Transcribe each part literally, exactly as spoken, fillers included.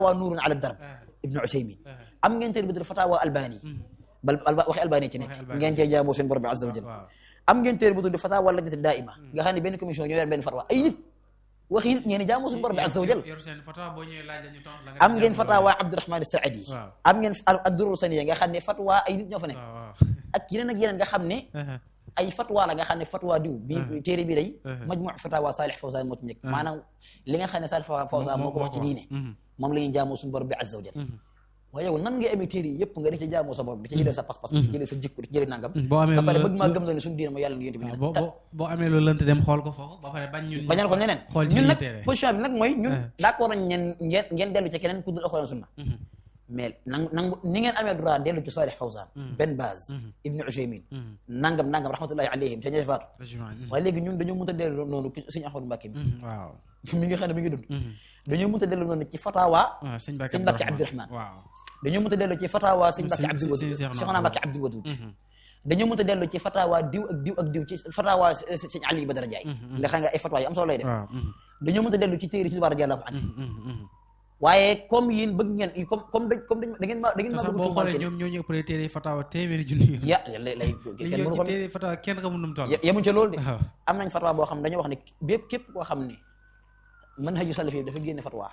waa nuurun ala darb ibnu Usaymin am ngeen téere bu tudd fatawa albani bal waxi albani ci nekk ngeen cee jaamoo seen borom bi azza wa jalla am ngeen téere bu tudd fatawa lajnati daa'ima nga xam ne benn commission ñoo yor benn fatwa ay nit waxi nit ñeen jaamoo seen borom bi azza wa jalla am ngeen fatawa Abdurahman Saadi am ngeen ad-durur saniya nga xam ne fatwa ay nit ñoo fa nekk ak yeneen ak yeneen nga xam ne ay fatwa la nga xam ne fatwa diw bi téere bi day majmu' fatawa Salih Fawzan moo ci nekk maanaam li nga xam ne Salih Fawzan moo ko wax ci diine moom la ñuy jaamoo suñu borom bi azza wa jalla waaye yow nan ngay amee téere yi yëpp nga di ci jaamoo sa borom di ci jëlee sa pas-pas di ci jëlee sa jikko di ci jëlee nangam ba pare bëgg maa gëm la ne suñu diine ma yàlla yonent bi ne boo amee loolu lënt dem xool ko foofu ba pare bañ ñun bañal ko neneen ñun nag position bi nag mooy ñun d'accord nañ ñeen ngeen ngeen dellu ci keneen ku dul alxuraan sunna mais nang nang ni ngeen amee droit dellu ci Salih Fawzan Ben Baz Ibn Usaymin nangam nangam rahmatullahi alayhim ca ñe faatu waaye léegi ñun dañoo mënta dellu noonu Sëñ Ahmadu Mbàkke mi waaw mi nga xam ne mi ngi dund dañoo mënta dellu noonu ci fatawa Sëñ Mbàkke Abdurahman dañoo mënta dellu ci fatawa Sëñ Mbàkke Abdul Wadud Seexuna Mbàkke Abdul Wadud dañoo mënta dellu ci fatawa diw ak diw ak diw ci fatawa Sëñ Ali Badara Njaay nga xam nga ay fatawa yu am solo lay def dañoo mënta dellu ci téere ci radiyallahu anhu waaye comme yéen bëgg ngeen comme comme da comme da ngeen ma da ngeen ma bëgg boo xoolee ñoom ñoo ñu ëppale téere fatawa téeméeri junni ya lay lay kenn mënu ko téere fatawa kenn xamul nu mu toll yemuñ ca loolu de am nañ fatawa boo xam ne dañoo wax ne bépp képp koo xam ne manhaju salafi dafa génne fatwa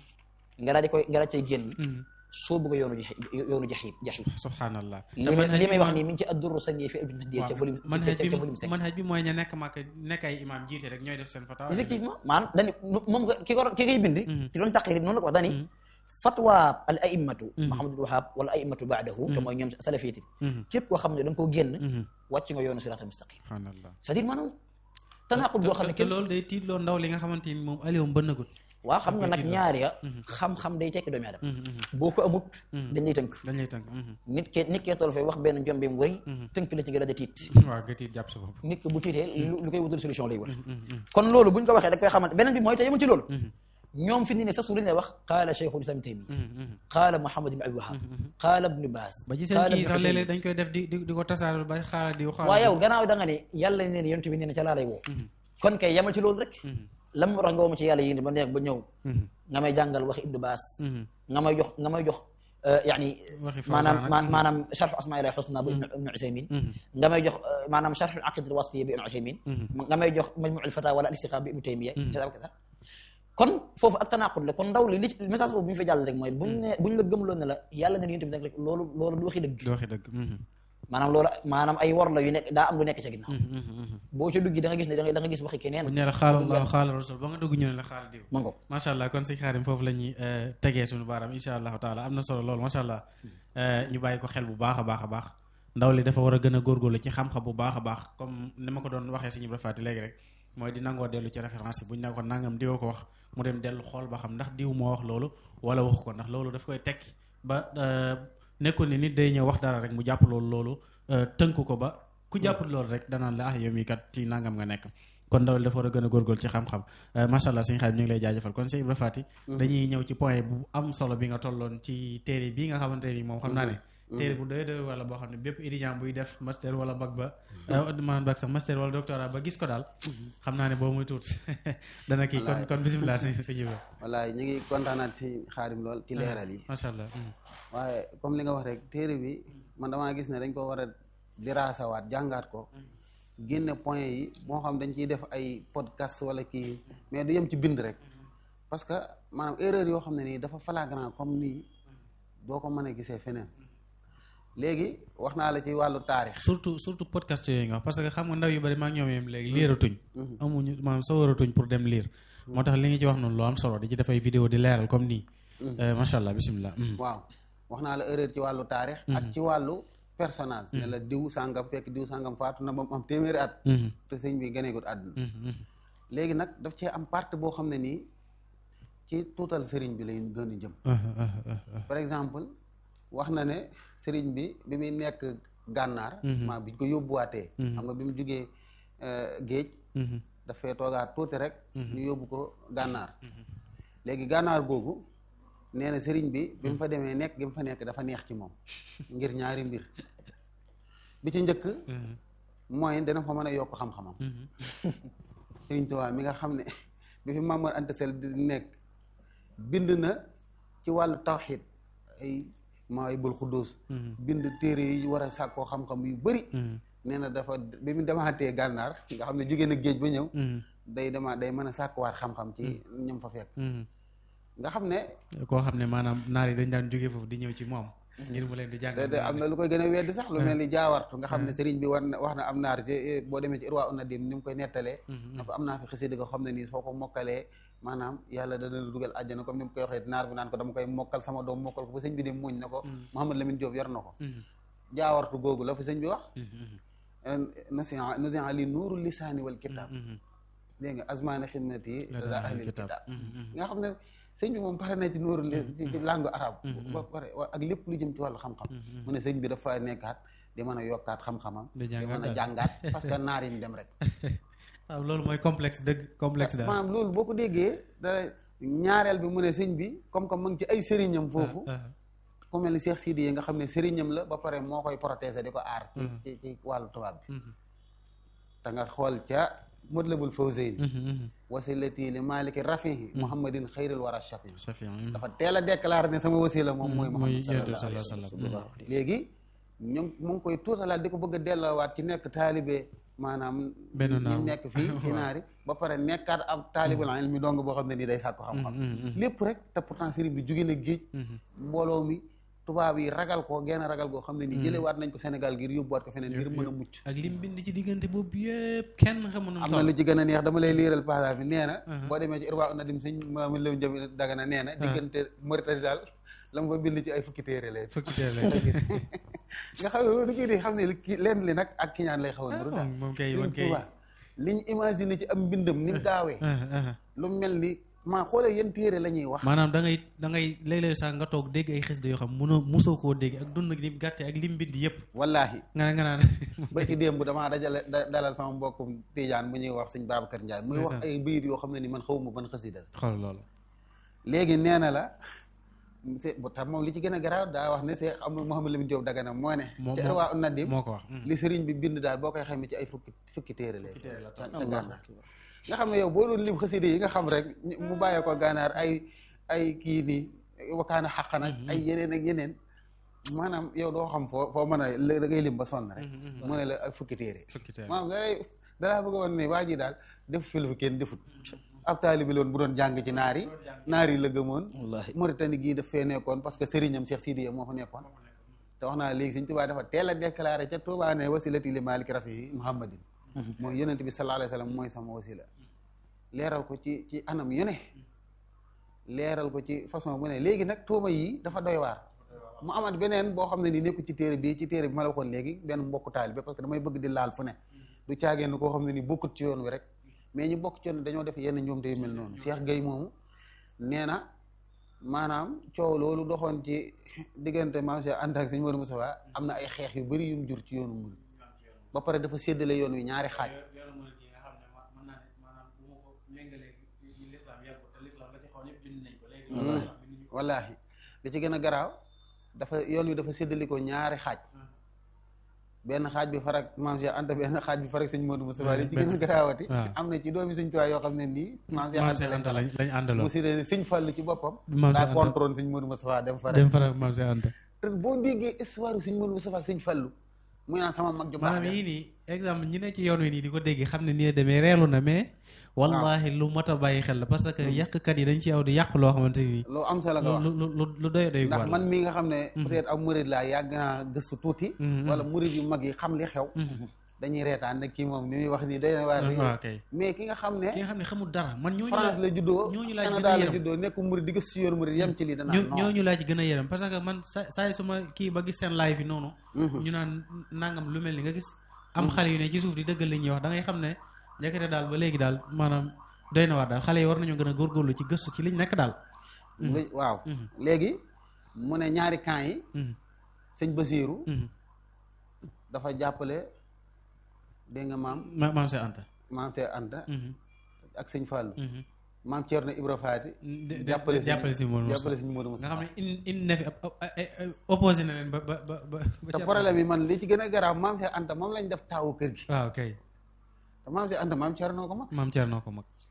nga daal di koy nga daal cay génn soo bëgg yoonu yoonu jaxiim jaxiim subhanallah li may wax nii mi ngi ci ad-durru saniya fi ibn Hadiya ca volume ca volume cinq manhaj bi mooy ña nekk Makka nekk ay imam jiite rek ñooy def seen fatwa effectivement maanaam dani moom ki ko ki koy bind ci doon taqrir noonu la ko wax dani fatwa al a'immatu Muhammadul Wahhab wala a'immatu ba'dahu te mooy ñoom salafiyati képp koo xam ne da nga koo génn wàcc nga yoonu siraatal mustaqim c'est-à-dire maanaam tanaqud boo xam ne te loolu day tiitloo ndaw li nga xamante ni moom aliom bënnagut waaw xam nga nag ñaar ya xam-xam day tekki doomu aadama boo ko amut dañ lay tënk dañ lay tënk nit ke nit kee toll fay wax benn njom bi mu wëy tënk la ci nga da tiit waaw nga tiit jàpp sa bopp nit ke bu tiitee lu koy wutal solution lay wër kon loolu buñ ko waxee da koy xamante beneen bi mooy te yemul ci loolu ñoom fi ni ne sa su lañ lay wax qaala Cheikhul Islam Taymi qaala Muhammad ibn Abdul Wahhab qaala Ibn Baaz ba ci seen kii sax léeg-léeg dañ koy def di di ko tasaaral ba xaala di waaw yow gannaaw da nga ne yàlla nee na yonent bi nee na ca laa lay woo kon kay yemal ci loolu rek lam moo tax nga woo ma ci yàlla yéen ba nekk ba ñëw nga may jàngal waxi Ibn Baas nga may jox nga may jox yaani maanaam maanaam sharh asmaa'il husna bu Ibn Usaymin nga may jox maanaam sharh al-aqidah al-wasitiyya bi Ibn Usaymin nga may jox majmu' al-fatawa wala al-istiqaam bi Ibn Taymiyya kon foofu ak tanaqud la kon ndaw li li message boobu bu ñu fa jàll rek mooy buñ ne buñ la gëmloon ne la yàlla ne yonent bi rek loolu loolu du waxi dëgg du waxi dëgg maanaam loolu maanaam ay wor la yu nekk daa am lu nekk ca ginnaaw boo ca duggi da nga gis ne da nga gis waxi keneen bu ñu ne la xaala Allah xaala rasul ba nga dugg ñu ne la xaala diw ma ngo macha allah kon si xaarim foofu la ñuy tegee suñu baaraam insha allahu taala am na solo loolu macha allah ñu bàyyi ko xel bu baax a baax a baax ndaw li dafa war a gën a góorgóorlu ci xam-xam bu baax a baax comme ni ma ko doon waxee si ñu rafaati léegi rek mooy di nangoo dellu ci référence yi bu ñu ne ko nangam diw ko wax mu dem dellu xool ba xam ndax diw moo wax loolu wala waxu ko ndax loolu daf koy tekki ba nekkul ni nit day ñëw wax dara rek mu jàpp loolu loolu tënk ko ba ku jàpp loolu rek danaan la ah yow mii kat ci nangam nga nekk kon ndaw dafa war a gën a góorgóorlu ci xam-xam macha allah suñu xarit ñu ngi lay jaajëfal kon Sëñ Ibra Faty dañuy ñëw ci point bu am solo bi nga tolloon ci téere bii nga xamante ni moom xam naa ne téere bu doy doy wala boo xam ne bépp étudiant buy def master wala bac ba man bac sax master wala doctorat ba gis ko daal xam naa ne boo muy tuut dana kii kon kon bisimilah sëñ sëñ Ibra wallaay ñu ngi kontaanaat ci xaarim lool ci leeral yi macha allah waaye comme li nga wax rek téere bi man damaa gis ne dañ ko war a diraasawaat jàngaat ko génne point yi moo xam dañ ciy def ay podcast wala kii mais du yem ci bind rek parce que maanaam erreur yoo xam ne nii dafa flagrant comme nii doo ko mën a gisee feneen léegi wax naa la ci wàllu taarix surtout surtout podcast yooyu nga wax parce que xam nga ndaw yu bari maa ngi ñoom yem léegi liiratuñ amuñu maanaam sawaratuñ pour dem liir moo tax li nga ci wax noonu lu am solo di ci def ay vidéo di leeral comme nii macha allah bisimilah waaw wax naa la erreur ci wàllu taarix ak ci wàllu personnage ne la diw sàngam fekk diw sàngam faatu na ba mu am téeméeri at te sëñ bi gëneegut àdduna léegi nag daf cee am partie boo xam ne nii ci tuutal sëriñ bi lay gën a jëm par exemple wax na ne sëriñ bi bi muy nekk gànnaar maa bi ñu ko yóbbuwaatee xam nga bi mu jógee géej dafay toogaat tuuti rek ñu yóbbu ko gànnaar léegi gànnaar googu nee na sëriñ bi bi mu fa demee nekk gi mu fa nekk dafa neex ci moom ngir ñaari mbir bi ci njëkk mooy dana fa mën a yokk xam-xamam sëriñ Tuubaa mi nga xam ne bi fi Maam Mor Anta Sali di nekk bind na ci wàllu tawxiid ay Mawaahibul Quddus bind téere yi war a sàkkoo xam-xam yu bëri nee na dafa bi mu demaatee gànnaar nga xam ne jógee na géej ba ñëw day demaat day mën a sàkkuwaat xam-xam ci ñam fa fekk nga xam ne koo xam ne maanaam naar yi dañ daan jógee foofu di ñëw ci moom ngir mu leen di jàng am na lu koy gën a weddi sax lu mel ni jaawartu nga xam ne sëriñ bi war na wax na am naar ci boo demee ci Irwa Nadim ni mu koy nettalee na ko am naa fi xasida ko xam ne nii soo ko mokkalee maanaam yàlla dana la dugal àjjana comme ni mu koy waxee naar bi naan ko dama koy mokkal sama doom mokkal ko ba sëñ bi di muñ na ko Mouhamed Lamine Diop yor na ko jaawartu googu la fa sëñ bi wax nasi nasi ali nuuru lisaani wal kitaab dégg nga azmaani xidmati la ahlil kitaab nga xam ne sëñ bi moom pare na ci nuuru ci langue arabe ba pare ak lépp lu jëm ci wàllu xam-xam mu ne sëñ bi dafa nekkaat di mën a yokkaat xam-xamam di mën a jàngaat parce que naar yi ñu dem rek waaw loolu mooy complexe dëgg complexe daal maanaam loolu boo ko déggee da ñaareel bi mu ne sëñ bi comme que mu ngi ci ay sëriñam foofu ku mel ni Cheikh Sidi yi nga xam ne sëriñam la ba pare moo koy protéger di ko aar ci ci wàllu tubaab bi te nga xool ca Matlabul Fawzayni wasilati li maliki rafihi muhammadin xayril wara shafi dafa teel a déclaré ne sama wasila moom mooy Muhammad sallallahu alayhi wa sallam léegi ñoom mu ngi koy tuutalaat di ko bëgg a delloowaat ci nekk taalibe maanaam ñu nekk fii ci naari ba pare nekkaat ab taalibul ilmi dong boo xam ne nii day sàkku xam-xam lépp rek te pourtant sëriñ bi jóge na géej mbooloo mi tubaab yi ragal ko genn ragal goo xam ne nii jëlewaat nañ ko Sénégal ngir yóbbuwaat ko feneen ngir mën a mucc ak lim bind ci diggante boobu yëpp kenn xamul am na lu ci gën a neex dama lay liiral passage bi nee na boo demee ci Irwa Nadim sëñ Mamadou Lamine Diop Dagana nee na diggante Mauritanie daal la ma fa bind ci ay fukki téere lay fukki téere lay nga xam ne loolu kii di xam ne ki lenn li nag ak kiñaan lay xaw a nuru daal moom kay moom kay liñ imaginer ci am mbindam ni mu gaawee lu mel ni maa xoolee yéen téere la ñuy wax maanaam da ngay da ngay léeg-léeg sax nga toog dégg ay xasida yoo xam mënoo mosoo koo dégg ak dund lim gàtte ak lim bind yëpp wallaahi nga nga naan ba ci démb damaa dajale dalal sama mbokkum Tijaan bu ñuy wax sëñ Babacar Ndiaye muy wax ay bayit yoo xam ne ni man xawma ban xasida xool loolu léegi nee na la c'est bu tax moom li ci gën a garaaw daa wax ne c'est am Mouhamed Lamine Diop Dagana moo ne ci Irwa Nadim moo ko wax li sëriñ bi bind daal boo koy xamee ci ay fukki fukki téere lay nga xam ne yow boo doon lim xasida yi nga xam rek mu bàyyee ko gànnaar ay ay kii nii wakaana xaqan ak ay yeneen ak yeneen maanaam yow doo xam foo foo mën a da ngay lim ba sonn rek mu ne la ak fukki téere maanaam dalay dalaa bëgg a woon ne waa ji daal def fi lu fi kenn defut ab taalibi loon bu doon jàng ci naar yi naar yi la gëmoon Mauritanie gii daf fee nekkoon parce que sëriñam Cheikh Sidiya moo fa nekkoon te wax naa léegi Sëñ Tuubaa dafa teel a déclaré ca Tuubaa ne wasilati li maaliki rafi muhammadin mooy yonent bi sallallahu alayhi wa sallam mooy sama wasila leeral ko ci ci anam yu ne leeral ko ci façon bu ne léegi nag tuuma yi dafa doy waar mu amat beneen boo xam ne ni nekku ci téere bi ci téere bi ma la waxoon léegi benn mbokku taalibe parce que damay bëgg di laal fu ne du caagéen koo xam ne ni bokkut ci yoon wi rek mais ñu bokk ci yoon dañoo def yenn ñoom te yu mel noonu Cheikh Gueye moomu nee na maanaam coow loolu doxoon ci diggante maam Cheikh Anta ak sëñ Modou Moustapha am na ay xeex yu bëri yu mu jur ci yoonu murid ba pare dafa séddale yoon wi ñaari xaaj wallaahi li ci gën a garaaw dafa yoon wi dafa séddali ko ñaari xaaj benn xaaj bi farak maam Cheikh Anta benn xaaj bi farak sëñ Modou Moustapha li ci gën a garaawati am na ci doomi sëñ Tuubaa yoo xam ne nii maam Cheikh Anta lañ àndaloon mu si de sëñ Fall ci boppam daa contrôle sëñ Modou Moustapha dem farak dem farak maam Cheikh Anta te boo déggee histoire sëñ Modou Moustapha ak sëñ Fallu muy naan sama mag ju baax maanaam yii nii exemple ñi ne ci yoon wi nii di ko dégg xam ne nii demee reelu na mais wallahi lu mat a bàyyi xel la parce que yàqkat yi dañ ci aw di yàq loo xamante ni lu am solo nga wax lu lu lu doy doy ndax man mii nga xam ne peut-être am murid laa yàgg naa gëstu tuuti wala murid yu mag yi xam li xew dañuy reetaan ne kii moom ni muy wax nii day na waar mais ki nga xam ne ki nga xam ne xamul dara man ñooñu France la juddoo ñooñu laa ci Canada la juddoo nekk murid di gëstu yoon murid yem ci lii dana ñooñu laa ci gën a yërëm parce que man sa saa su ma kii ba gis seen live yi noonu ñu naan nangam lu mel ni nga gis am xale yu ne ci suuf di dëggal li ñuy wax da ngay xam ne njëkkate daal ba léegi daal maanaam doy na waar daal xale yi war nañoo gën a góorgóorlu ci gëstu ci liñ nekk daal waaw léegi mu ne ñaari camp yi sëñ Basiiru dafa jàppale dégg nga maam maam Cheikh Anta maam Cheikh Anta ak sëñ Fallu maam Thierno Ibra Faati jàppale jàppale si Modou jàppale si Modou Moustapha nga xam ne in in ne fi opposé na leen ba ba ba te problème yi man li ci gën a garaaw maam Cheikh Anta moom lañ def taawu kër gi waaw kay te maam Cheikh Anta maam Thierno ko mag maam Thierno ko mag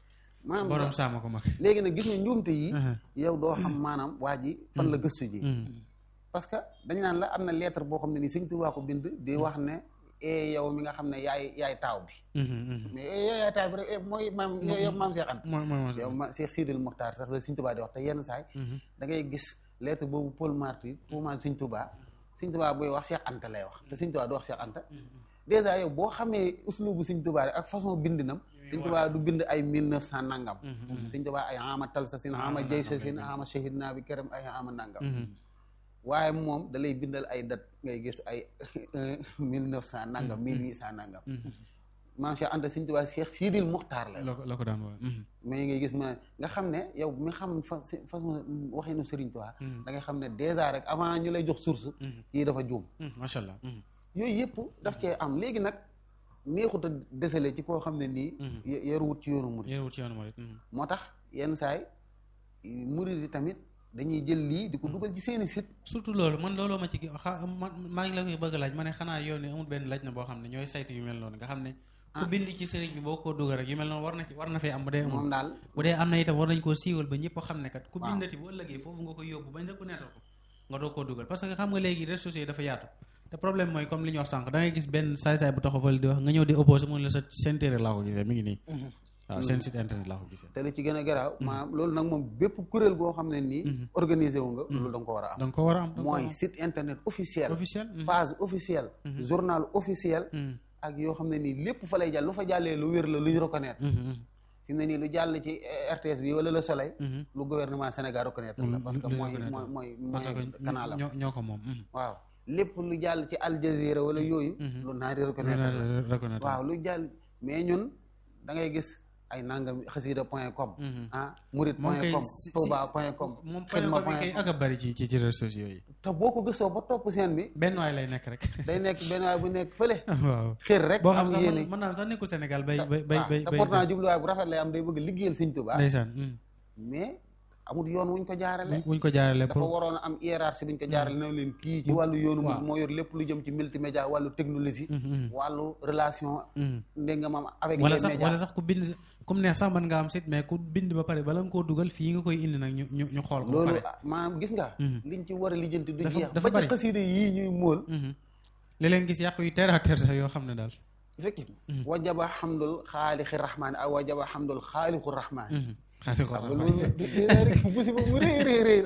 maanaam borom saama ko mag. léegi nag gis nga njuumte yi yow doo xam maanaam waa ji fan la gëstu ji parce que dañ naan la am na lettre boo xam ne nii Sëñ Tuubaa ko bind di wax ne e yow mi nga xam ne yaay yaay taaw bi mais yow yaay taaw bi rek mooy maam yow maam Cheikh Anta yow ma Cheikh Sidil Mokhtar sax la Sëñ Tuubaa di wax te yenn saay da ngay gis lettre boobu Paul Marty pour man Sëñ Tuubaa Sëñ Tuubaa booy wax Cheikh Anta lay wax te Sëñ Tuubaa du wax Cheikh Anta dèjà yow boo xamee uslubu Sëñ Tuubaa rek ak façon bindinam Sëñ Tuubaa du bind ay mille neuf cent nangam Sëñ Tuubaa ay ama tal sa sin ama jay sa sin ama shahid naa bi këram ay ama nangam waaye moom da lay bindal ay date ngay gis ay mille neuf cent nangam mille huit cent nangam maam Cheikh Anta Sëñ Tuubaa Cheikh Sidil Mokhtar la la ko daan wax mais ngay gis ma nga xam ne yow mi xam fa façon waxinu Sëriñ Tuubaa da ngay xam ne dèjà rek avant ñu lay jox source kii dafa juum macha allah yooyu yëpp daf cee am léegi nag neexut a desale ci koo xam ne nii yaruwut ci yoonu murid yaruwut ci yoonu murid moo tax yenn saay murid yi tamit dañuy jël lii di ko dugal ci seeni site surtout loolu man looloo ma ci xa maa ngi la koy bëgg laaj ma ne xanaa yoon ni amul benn laaj na boo xam ne ñooy saytu yu mel noonu nga xam ne ku bind ci sëriñ bi boo ko dugal rek yu mel noonu war na ci war na fee am bu dee amul moom daal bu dee am na itam war nañ koo siiwal ba ñëpp xam ne kat ku bindati bu ëllëgee foofu nga koy yóbbu bañ reconnaître ko nga doo koo dugal parce que xam nga léegi réseaux sociaux yi dafa yaatu te problème mooy comme li ñu wax sànq da ngay gis benn saay-saay bu taxawal di wax nga ñëw di opposé mun la sa seen téere laa ko gisee mi ngi nii waaw seen site internet laa ko gisee te li ci gën a garaaw maanaam loolu nag moom bépp kuréel goo xam ne nii organisé wu nga loolu da nga ko war a am da nga ko war a am mooy site internet officiel officiel page officielle journal officiel ak yoo xam ne nii lépp fa lay jàll lu fa jàllee lu wér la lu ñu reconnaître fi mu ne nii lu jàll ci R T S bi wala Le Soleil lu gouvernement Sénégal reconnaître la parce que mooy mooy mooy mooy canal am ñoo ko moom waaw lépp lu jàll ci Al Jazeera wala yooyu lu naari reconnaître la waaw lu jàll mais ñun da ngay gis ay nangam xasida point com ah murid point com touba point com moom point com kay ak a bari ci ci réseaux sociaux yi te boo ko gëstoo ba topp seen bi benn waay lay nekk rek day nekk benn waay bu nekk fële waaw xër rek boo xam am sax yéene mën naa sax nekkul Sénégal bay bay bay bay te pourtant jubluwaay bu rafet lay am day bëgg liggéeyal Sëñ Tuubaa ndeysaan mais amul yoon wuñ ko jaarale wuñ ko jaarale dafa waroon a am hiérarchie buñ ko jaarale na leen kii ci wàllu yoonu mu moo yor lépp lu jëm ci multimédia wàllu technologie wàllu relation ndég nga maam avec les médias wala sax ku bind comme neex sax mën nga am site mais ku bind ba pare bala nga koo dugal fii nga koy indi nag ñu ñu ñu xool ko loolu maanaam gis nga liñ ci war a lijjanti du jeex ba ci xasida yii ñuy móol li leen gis yàqu yu terre à terre sax yoo xam ne daal effectivement wajaba xamdul xaalixi rahmaani aw wajaba xamdul xaalixu rahmaani musiba mu rëy rëy rëy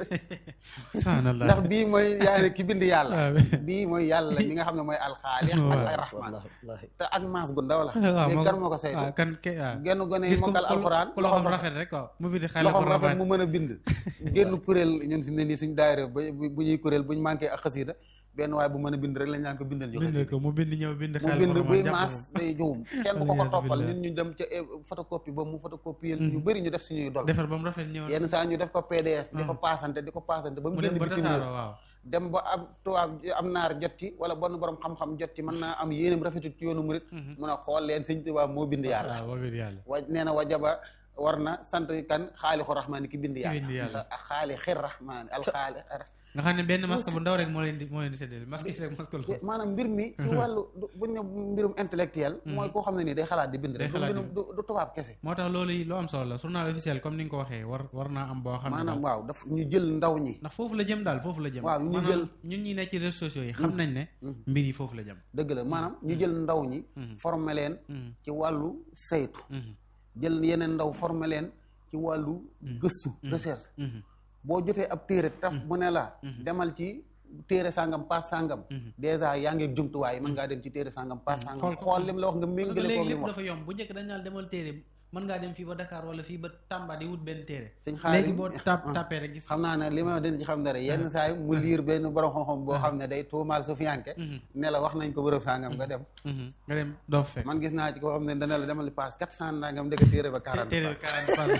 ndax bii mooy yaa ne ki bind yàlla bii mooy yàlla mi nga xam ne mooy alxaalix ak ay rahmaan te ak maas gu ndaw la léegi kan moo ko saytu kan genn gone yi mokkal alxuraan ku loxoom rafet rek waaw mu bind xale loxoom rafet mu mën a bind génn kuréel ñun fi mu ne nii suñ daayira ba bu ñuy kuréel buñ manqué ak xasida benn waaye bu mën a bind rek lañ naan ko bindal joxe bind ko mu bind ñëw bind mu bind buy maas day juum kenn bu ko ko toppal ñun ñu dem ca photocopie ba mu photocopie ñu bëri ñu def suñuy dol defar ba mu rafet ñëw yenn saa ñu def ko P D F di ko paasante di ko paasante ba mu génn bitim réew dem ba am tubaab am naar jot ci wala bon borom xam-xam jot ci mën naa am yéenam rafetut ci yoonu murit mun a xool leen Sëñ Tuubaa moo bind yàlla wa nee na wajaba war na sant kan xaalixu rahmaani ki bind yàlla xaali xir rahmaani alxaali nga xam ne benn masque bu ndaw rek moo leen di moo leen di séddale masque rek masque la maanaam mbir mi ci wàllu buñ ne mbirum intellectuel mooy koo xam ne nii day xalaat di bind rek du tubaab kese moo tax loolu lu am solo la journal officiel comme ni nga ko waxee war war naa am boo xam ne maanaam waaw daf ñu jël ndaw ñi ndax foofu la jëm daal foofu la jëm waaw ñu jël ñun ñi nekk ci réseaux sociaux yi xam nañ ne mbir yi foofu la jëm dëgg la maanaam ñu jël ndaw ñi former leen ci wàllu saytu jël yeneen ndaw former leen ci wàllu gëstu recherche boo jotee ab téere taf mu ne la demal ci téere sàngam paas sàngam dèjà yaa ngi jumtuwaay mën ngaa dem ci téere sàngam paas sàngam xool lim la wax nga méngale ko lépp dafa yomb bu njëkk dañ naan demal téere mën ngaa dem fii ba Dakar wala fii ba Tamba di wut benn téere sëñ xaalis léegi boo tap tapé rek gis xam naa ne li ma dina ci xam dara yenn saa yi mu liir benn borom xam-xam boo xam ne day tuumaal Sufiyanke ne la wax nañ ko bërëb sàngam nga dem nga dem doo fekk man gis naa ci koo xam ne dana la demal li paas quatre cent nangam ndeke téere ba quarante téere ba quarante pass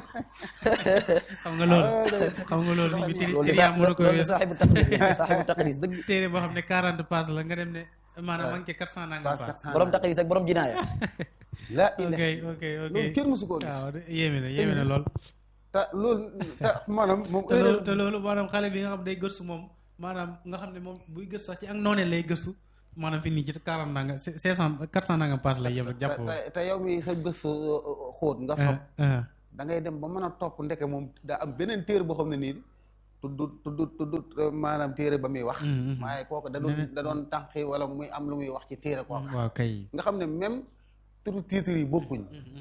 xam nga loolu xam nga loolu suñ bi téere yaa mën a ko loolu saaxibu taqdis saaxibu taqdis dëgg téere boo xam ne quarante pass la nga dem ne maanaam manqué quatre cent nangam pass borom taqdis ak borom jinaaya la ok ok ok loolu kenn mësu koo gis waaw yéeme na yéeme na lool te loolu te maanaam moom te loolu maanaam xale bi nga xam day gëstu moom maanaam nga xam ne moom buy gëstu sax ci ak noonee lay gëstu maanaam fi nii ci quarante nanga cinq cent quatre cent nanga pass lay yem rek jàpp te yow mi sa gëstu xóot nga sob da ngay dem ba mën a topp ndeke moom daa am beneen téere boo xam ne nii tudd tudd tudd maanaam téere ba muy wax waaye kooku da doon da doon tànqi wala muy am lu muy wax ci téere kooku waaw kay nga xam ne même turu titre yi bokkuñ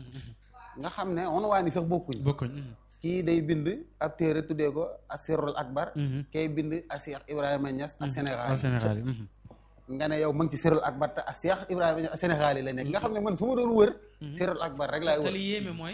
nga xam ne on waa ni sax bokkuñ bokkuñ kii day bind ab téere tuddee ko Asirul Akbar kay bind a Cheikh Ibrahima Niass a Sénégal nga ne yow ma ngi ci Sirul Akbar te a Cheikh Ibrahima Niass a Sénégal yi la nekk nga xam ne man su ma doon wër Sirul Akbar rek laay wër te li yéeme mooy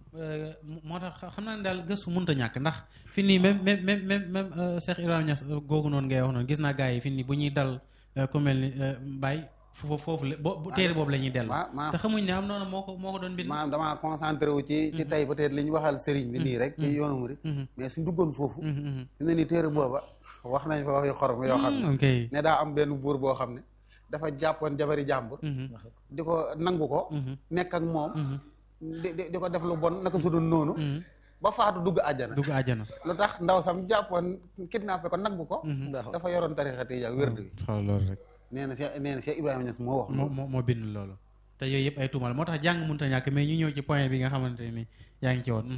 moo tax xam naa ne daal gëstu mënut a ñàkk ndax fi nii même même même même même Cheikh Ibrahima Niass googu noonu ngay wax noonu gis naa gars yi fi nii bu ñuy dal ku mel ni Baye foofu foofu la bo téere boobu la ñuy dellu te xamuñ ne am noonu moo ko moo ko doon bind maanaam damaa concentré wu ci ci tey peut-être li ñu waxal sëriñ bi nii rek ci yoonu murid mais suñ duggoon foofu fi ne ni téere booba wax nañ fa wax yu xorom yoo xam ne ne daa am benn buur boo xam ne dafa jàppoon jabari jàmbur di ko nangu ko nekk ak moom di di ko def lu bon naka su dul noonu ba faatu dugg àjjana dugg àjjana lu tax ndaw sam jàppoon kidnappé ko nangu ko dafa yoroon tarixa tijaan wérdu bi loolu rek nee na Cheikh nee na Cheikh Ibrahima Niass moo wax moo moo bind loolu te yooyu yëpp ay tuumal moo tax jàng mënut a ñàkk mais ñu ñëw ci point bi nga xamante ni yaa ngi ci woon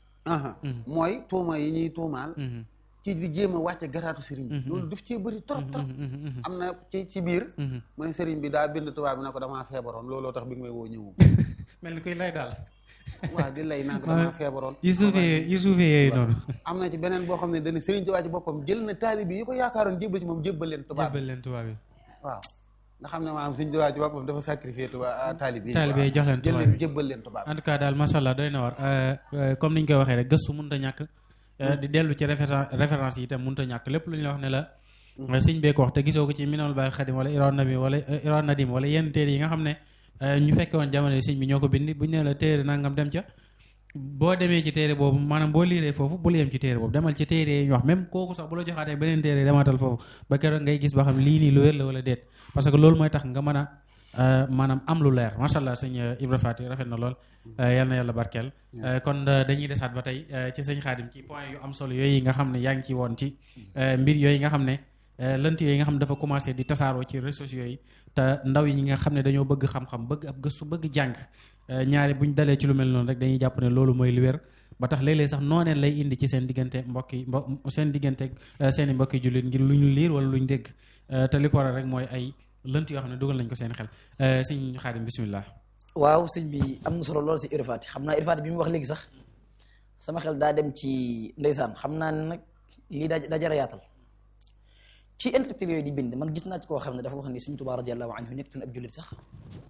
mooy tuuma yi ñuy tuumaal ci di jéem a wàcce garaatu sëriñ bi loolu daf cee bëri trop trop am na ci ci biir mu ne sëriñ bi daa bind tubaab bi ne ko damaa feebaroon looloo tax bi nga may woo ñëwu mel ni koy lay daal waaw di lay naan ko damaa feebaroon yu suufee yu suufee yooyu noonu am na ci beneen boo xam ne dañu sëriñ Tuubaa ci boppam jël na taalibe yi ko yaakaaroon jébbal ci moom jébbal leen tubaab jébbal leen tubaab yi waaw nga xam ne maanaam sëriñ Tuubaa ci boppam dafa sacrifié tubaab taalibe yi taalibe yi jox leen tubaab jël leen jébbal leen tubaab en tout cas daal macha allah doy na war comme ni ñu koy waxee rek gëstu mënut a ñàkk di dellu ci référence référence yi itam mënut a ñàkk lépp lu ñu la wax ne la sëñ bee ko wax te gisoo ko ci Minanul Baaqil Xadim wala Irwa Nabi wala Irwa Nadim wala yenn téere yi nga xam ne ñu fekke woon jamono yi sëñ bi ñoo ko bindi buñ ne la téere nangam dem ca boo demee ci téere boobu maanaam boo liiree foofu bul yem ci téere boobu demal ci téere yi ñu wax même kooku sax bu la joxaatee beneen téere demaatal foofu ba keroog ngay gis ba xam lii nii lu wér la wala déet parce que loolu mooy tax nga mën a maanaam am lu leer macha allah sëñ Ibra Faty rafet na lool yal na yàlla barkeel kon dañuy desaat ba tey ci sëñ Xaadim ci point yu am solo yooyu nga xam ne yaa ngi ci woon ci mbir yooyu nga xam ne lënt yooyu nga xam ne dafa commencé di tasaaroo ci réseaux sociaux yi te ndaw yi ñi nga xam ne dañoo bëgg xam-xam bëgg ab gëstu bëgg jàng ñaari buñ dalee ci lu mel noonu rek dañuy jàpp ne loolu mooy lu wér ba tax léeg-léeg sax nooneen lay indi ci seen diggante mbokki mbo seen diggante seen i mbokki jullit ngir lu ñu liir wala lu ñu dégg te li ko waral rek mooy ay lënt yoo xam ne dugal nañ ko seen xel sëñ Xaadim bismillah waaw sëñ bi am na solo lool si Ibra Faty xam naa Ibra Faty bi mu wax léegi sax sama xel daa dem ci ndeysaan xam naa ne nag lii daa daa jar a yaatal ci intellectuel yooyu di bind man gis naa ci koo xam ne dafa wax ni Sëñ Tuubaa radiyallahu anhu nekkutoon ab jullit sax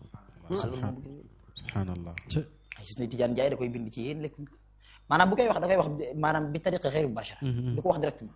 subhanallah gis na Tijaan Njaay da koy bind ci yéen lekk maanaam bu koy wax da koy wax maanaam bi tariqa xeyri mubashara du ko wax directement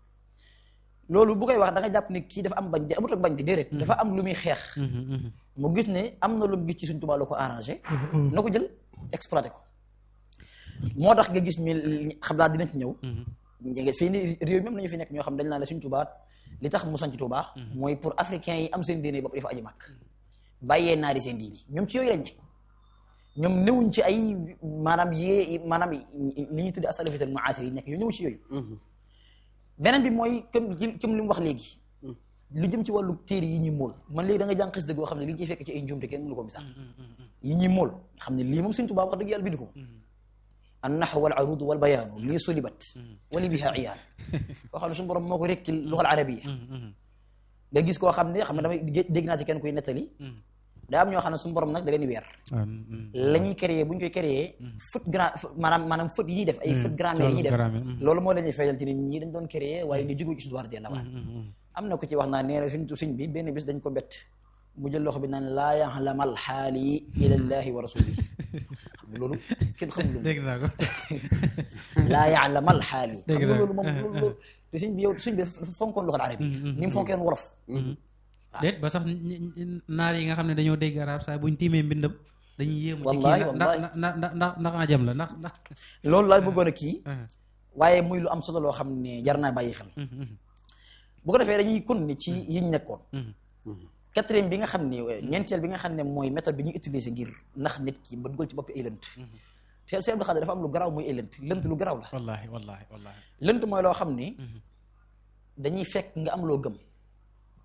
loolu bu koy wax da nga jàpp ne kii dafa am bañ de amut ak bañ de déedéet dafa am lu muy xeex mu gis ne am na lu mu gis ci Sëñ Tuubaa lu ko arrangé na ko jël exploité ko moo tax nga gis mi xam naa dina ci ñëw njege fii ni réew mi am nañu fi nekk ñoo xam dañ naan la Sëñ Tuubaa li tax mu sanc Tuubaa mooy pour africains yi am seen diine bopp dafa aji màkk bàyyee naari seen diine ñoom ci yooyu lañ ne ñoom newuñ ci ay maanaam yée maanaam li ñuy tudde asalafital muasir yi nekk ñoo ñëw ci yooyu beneen bi mooy comme comme li mu wax léegi lu jëm ci wàllu téere yi ñuy mool man léegi da nga jàng xis dëgg boo xam ne li ñu ciy fekk ci ay njuumte kenn mënu ko misaal yi ñuy mool xam ne lii moom Sëñ Tuubaa wax dëgg yàlla bind ko an naxw wal arud wal bayaanu lii sulibat wali biha iyaan koo xam ne suñu borom moo ko rekki luxal arabiya nga gis koo xam ne xam ne damay dégg naa ci kenn kuy nettali daa am ñoo xam ne suñu borom nag da leen di weer la ñuy créer bu ñu koy créer faute gra maanaam maanaam faute yi ñuy def ay faute grammaire yi ñuy def loolu moo leen di feeñal ci nit ñi dañ doon créer waaye li jóge ci suñu war dee la wax am na ko ci wax naa nee na suñ suñ bi benn bis dañ ko bett mu jël loxo bi naan laa yaxlamal xaali ilallahi wa rasulihi xam nga loolu kenn xamul dégg naa ko laa yaxlamal xaali xam nga loolu moom loolu te suñ bi yow suñ bi fonkoon loxal arab yi ni mu fonkeen wolof déet ba sax naar yi nga xam ne dañoo dégg arab saa buñ tiimee mbindam dañuy yéemu wallaahi ndax ndax ndax ndax ajam la ndax ndax loolu laa bëggoon a kii waaye muy lu am solo loo xam ne jar naa bàyyi xel bu ko defee dañuy continuer ci yiñ nekkoon quatrième bi nga xam ne ñeenteel bi nga xam ne mooy méthode bi ñuy utiliser ngir ndax nit ki ba dugal ci bopp ay lënt te Sëñ Abdou Khadre dafa am lu garaaw muy ay lënt lënt lu garaaw la wallaahi wallaahi wallaahi lënt mooy loo xam ne dañuy fekk nga am loo gëm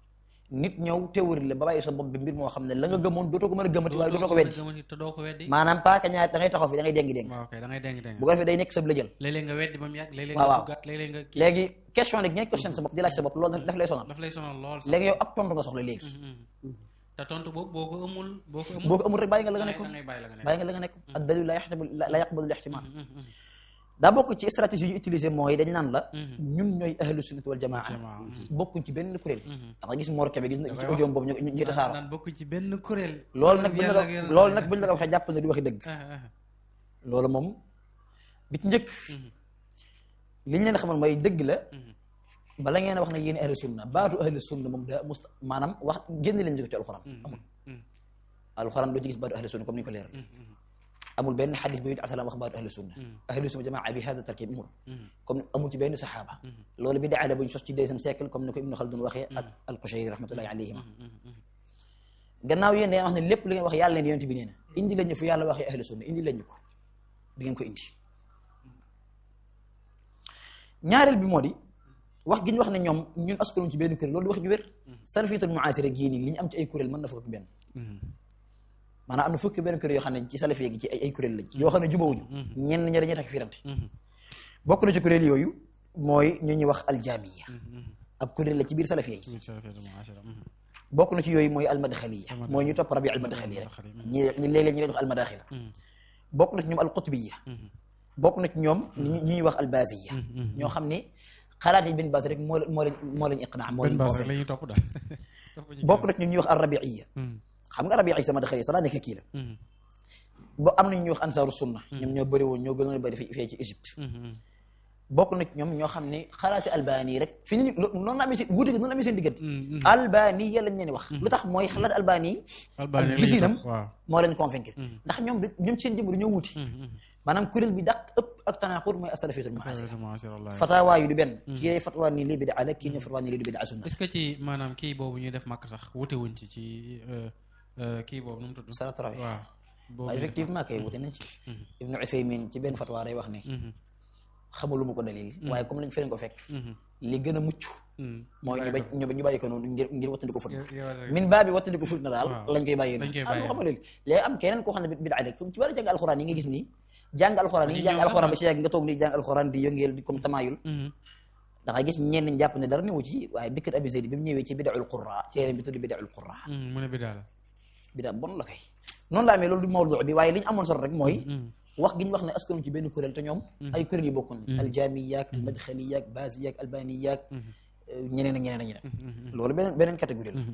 nit ñëw théorie la ba bàyyi sa bopp bi mbir moo xam ne la nga gëmoon dootoo ko mën a gëmati waaye dootoo ko weddi te doo ko weddi maanaam paaka ñaar da ngay taxaw fi da ngay déngi déng waaw kay da ngay déng déng bu ko defee day nekk sab la jël léeg-léeg nga weddi ba mu yàgg léeg-léeg waaw nga waaw duggaat léeg-léeg nga kii léegi question nag ñeent question sa bopp di laaj sa bopp loolu daf lay sonal daf lay sonal lool sax léegi yow ab tontu nga soxla léegi te tontu boobu boo ko amul boo ko amul boo ko amul rek bàyyi nga la nga nekk da ngay bàyyi la nga nekk bàyyi nga la nga nekk ad dalil la yaxtabu la yaqbalu l ihtimal daa bokk ci stratégie yu utilisé mooy dañ naan la ñun ñooy ahlu sunnati wal jamaa bokkuñ ci benn kuréel da nga gis Mor Kébé gis na ci audio boobu ñu ñu tasaaro naan bokkuñ ci benn kuréel loolu nag buñ la ko loolu nag buñ la ko waxee jàpp ne du waxi dëgg loolu moom bi ci njëkk liñ leen xamal mooy dëgg la bala ngeen a wax ne yéen ahlu sunna baatu ahlu sunna moom daa must maanaam wax génn leen jóge ci alxuraan amul alxuraan doo ci gis baatu ahlu sunna comme ni ñu ko leeral amul benn xadis bu yit asalaam wax baatu ahlu sunna ahlu sunna jamaa bi hada tarkib amul comme amul ci benn saxaaba loolu bi daala bu ñu sos ci deuxième siècle comme ni ko Ibnu Khaldun waxee ak al-Qushayri rahmatullahi alayhima gannaaw yéen day wax ne lépp li ngeen wax yàlla leen yonent bi nee na indi leen ñu fu yàlla waxee ahlu sunna indi leen ñu ko di ngeen ko indi ñaareel bi moo di wax gi ñu wax ne ñoom ñun askanu ci benn kuréel loolu di wax ju wér salafiyatul muasira gii nii li ñu am ci ay kuréel mën na fukki benn maanaam am na fukki benn kuréel yoo xam ne ci salafiya gi ci ay ay kuréel lañ yoo xam ne jubawuñu ñenn ñi dañuy takk firante bokk na ci kuréel yooyu mooy ñu ñuy wax aljamiya ab kuréel la ci biir salafiya yi bokk na ci yooyu mooy almadxaliya mooy ñu topp rabi almadxali rek ñi ñi léeg-léeg ñi leen wax almadaxila bokk na ci ñoom alqutbiya bokk na ci ñoom ñi ñuy wax albasiya ñoo xam ne xalaat yi benn base rek moo moo leen moo leen iqnaa moo leen bokk na ci ñoom ñuy wax alrabiiya xam nga rabiiya sama madxali sa daa nekk kii la ba am na ñuy wax ansaaru sunna ñoom ñoo bëri woon ñoo gënoon a bëri fii ci Égypte bokk na ci ñoom ñoo xam ne xalaati albani rek fi ni noonu la amee seen wuute noonu la amee seen diggante albani ya lañ leen wax lu tax mooy xalaat albani ak gisinam moo leen convaincre ndax ñoom ñoom seen jëm dañoo wuti maanaam kuréel bi dàq ëpp ak tanaaxur mooy asalafiyatul muasira fatawaa yu du benn kii day fatwaa nii lii bidaa la kii ñëw fatwaa nii lii du bidaa sunna est-ce que ci maanaam kii boobu ñuy def màkk sax wute wuñ ci ci kii boobu nu mu tudd salaatu rawih waaw waaw effectivement kay wute nañ ci Ibnu Usaymin ci benn fatwaa day wax ne xamaluma ko dalil waaye comme lañ feneen ko fekk li gën a mucc mooy ñu ba ñu bàyyi ko noonu ngir ngir wattandi ko fut min baa bi wattandi ko fut na daal lañ koy bàyyi noonu ah xam nga léegi léegi am keneen koo xam ne bidaa rek ci war a jàng alxuraan yi nga gis nii jàng alxuraan yi jàng alxuraan ba si yàgg nga toog nii jàng alxuraan di yëngeel di comme tamaayul da ngay gis ñenn ñi jàpp ne dara newu ci waaye Bikr Abi Zayd bi mu ñëwee ci bidaul qurra téere bi tudd bidaul qurra mu ne bidaa la bidaa bon la kay noonu la amee loolu du mawdu bi waaye li ñu amoon solo rek mooy wax gi ñu wax ne askanu ci benn kuréel te ñoom ay kuréel yu bokkoon aljamiyaak almadxaliyaak baasiyaak albaniyaak ñeneen ak ñeneen ak ñeneen loolu beneen beneen catégorie la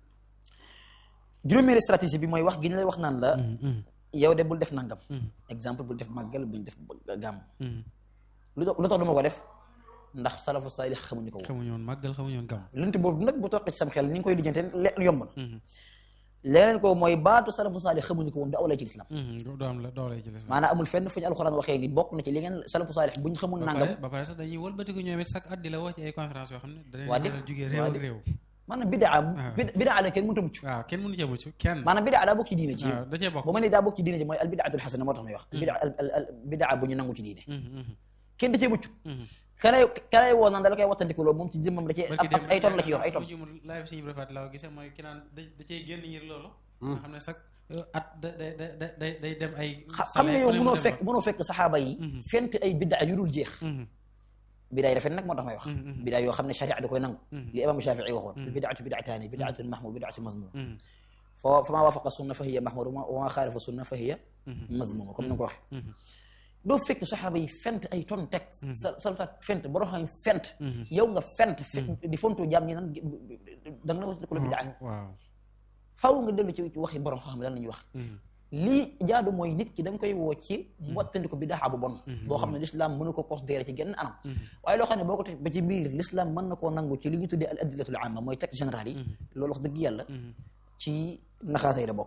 juróomeeri stratégie bi mooy wax gi ñu lay wax naan la yow de bul def nangam exemple bul def màggal buñ def gàmm lu lu tax du ma ko def ndax salafu saalix xamuñu ko woon xamuñu woon màggal xamuñu woon gàmm lënt boobu nag bu toqee ci sam xel ni nga koy lijjante yomb na leneen ko mooy baatu salafu saalix xamuñu ko woon da awlay ci lislam maanaam amul fenn fu ñu alxuraan waxee ni bokk na ci li ngeen salafu saalix buñ xamul nangam ba pare sax dañuy wëlbatiku ñoom it chaque at di la woo ci ay conférence yoo xam ne dañuy jógee réew ak réew maanaam bidaa bidaa la kenn mënut a mucc waaw kenn mënu cee mucc kenn maanaam bidaa daa bokk ci diine ci da cee bokk bu ma ne daa bokk ci diine ci mooy al bidaatul xasana moo tax may wax bidaa al bidaa bu ñu nangu ci diine kenn da cee mucc kanay kanay woo naan da la koy wattandikuloo moom ci jëmmam da cee ay ton la ci yor ay ton live suñu rafet la gisee mooy ki naan da cee génn ngir loolu nga xam ne sax at da da da day day dem ay xam nga yow mënoo fekk mënoo fekk saxaaba yi fent ay bidaa yu dul jeex bidaa yi rafet nag moo tax may wax bidaa yoo xam ne sharia da koy nangu li imam Shafii waxoon bidaatu bidaataani bidaatun mahmud bidaatu mazmum fa fa maa waafaqa sunna fa hiya mahmud wa maa xaalifa sunna fa hiya mazmuma comme ni nga ko waxee doo fekk saxaaba yi fent ay ton teg sa salutaat fent boroo xam fent yow nga fent di fontu jaam ñi nan da nga la was ko la bidaa faaw nga dellu ci waxi borom xam lan la ñuy wax lii jaadu mooy nit ki da nga koy woo ci wattandi ko bidaa bu bon boo xam ne l'islam mënu ko considéré ci genn anam waaye loo xam ne boo ko teg ba ci biir l'islam mën na koo nangu ci li ñu tuddee al adillatul amma mooy texte général yi loolu wax dëgg yàlla ci naxaatay la bokk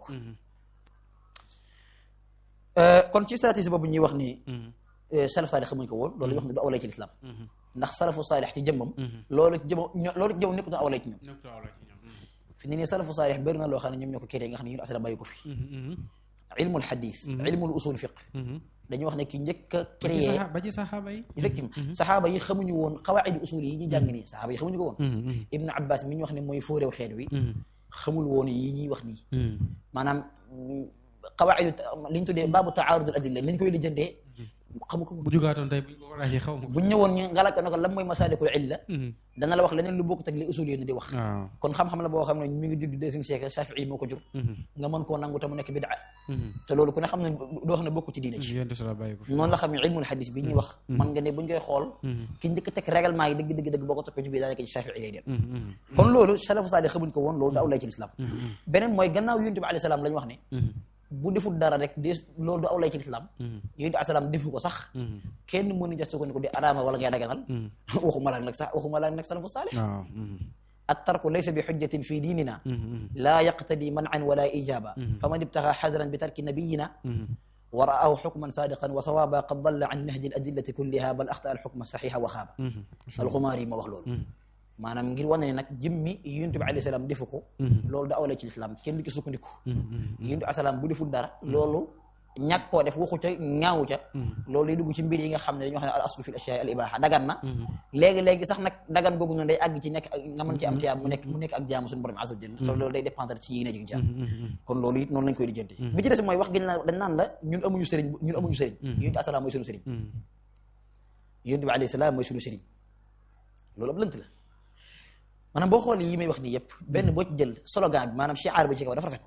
kon ci stratégie boobu ñuy wax ni salaf saalix xamuñ ko woon loolu wax ne du awlay ci l'islam ndax salafu saalix ci jëmmam loolu ci jëmmam loolu ci jëmmam nekku na awlay ci ñoom fi ne nii salafu saalix bëri na loo xam ne ñoom ñoo ko créé nga xam ne ñun asala bàyyi ko fi ilmul xadis ilmul usul fiq dañuy wax ne ki njëkk a créé ba ci saxaaba yi effectivement saxaaba yi xamuñu woon xawaaidu usul yi ñu jàng nii saxaaba yi xamuñu ko woon Ibn Abbas mi ñu wax ne mooy fóoréew xeet wi xamul woon yi ñuy wax nii maanaam xawaaidu li ñu tuddee baabu taarudul adilla li ñu koy lijjantee xamu ko bu jugaatoon tey buñ ko laajee xaw ma buñ ñëwoon ñu ngalak na ko lan mooy masaalikul illa dana la wax leneen lu bokkut ak li usul yi di wax kon xam-xam la boo xam ne mi ngi judd deuxième siècle Shafii moo ko jur nga mën koo nangu te mu nekk bid'a te loolu ku ne xam ne doo wax ne bokku ci diine ci noonu la xam ne ilmul hadis bi ñuy wax man nga ne buñ koy xool ki njëkk teg règlement yi dëgg dëgg dëgg boo ko toppee ci biir daanaka ci Shafii lay dem kon loolu salafu saalih xamuñ ko woon loolu daaw lay ci lislaam beneen mooy gannaaw yonent bi alayhi salaam lañ wax ne bu deful dara rek de loolu du aw lay ci lislaam yonent bi asalaam defu ko sax kenn mënu jax su ko ni ko di araama wala ngay daganal waxuma laak nag sax waxuma laak nag salafu saalih at-tarku laysa bi hujjatin fi diinina laa yaqtadi man'an wala ijaba faman ibtaxa xadran bi tarki nabiyina wa ra'ahu xukman saadiqan wa sawaaba qad dalla an nahji al-adillati kulliha bal axta al-xukma saxiixa wa xaaba al-Xumaari ma wax loolu maanaam ngir wane ne nag jëmmi yonent bi alayhi salaam defu ko loolu da awla ci lislaam kenn du ci sukkandiku yonent bi alayhi salaam bu deful dara loolu ñàkk koo def waxu ca ñaawu ca loolu lay dugg ci mbir yi nga xam ne dañuy wax ne al aslu fi l ashyaa al ibaha dagan na léegi-léegi sax nag dagan googu noonu day àgg ci nekk nga mën ci am tiyaab mu nekk mu nekk ak jaamu suñu borom azza wa jalla loolu day dépendre ci yéene ji jaam kon loolu it noonu lañ koy lijjanti bi ci des mooy wax gën na dañ naan la ñun amuñu sëriñ ñun amuñu sëriñ yonent bi alayhi salaam mooy suñu sëriñ yonent bi alayhi salaam mooy suñu sëriñ loolu ab lënt la maanaam boo xoolee yi may wax nii yëpp benn boo ci jël slogan bi maanaam shi'ar bi ci kaw dafa rafet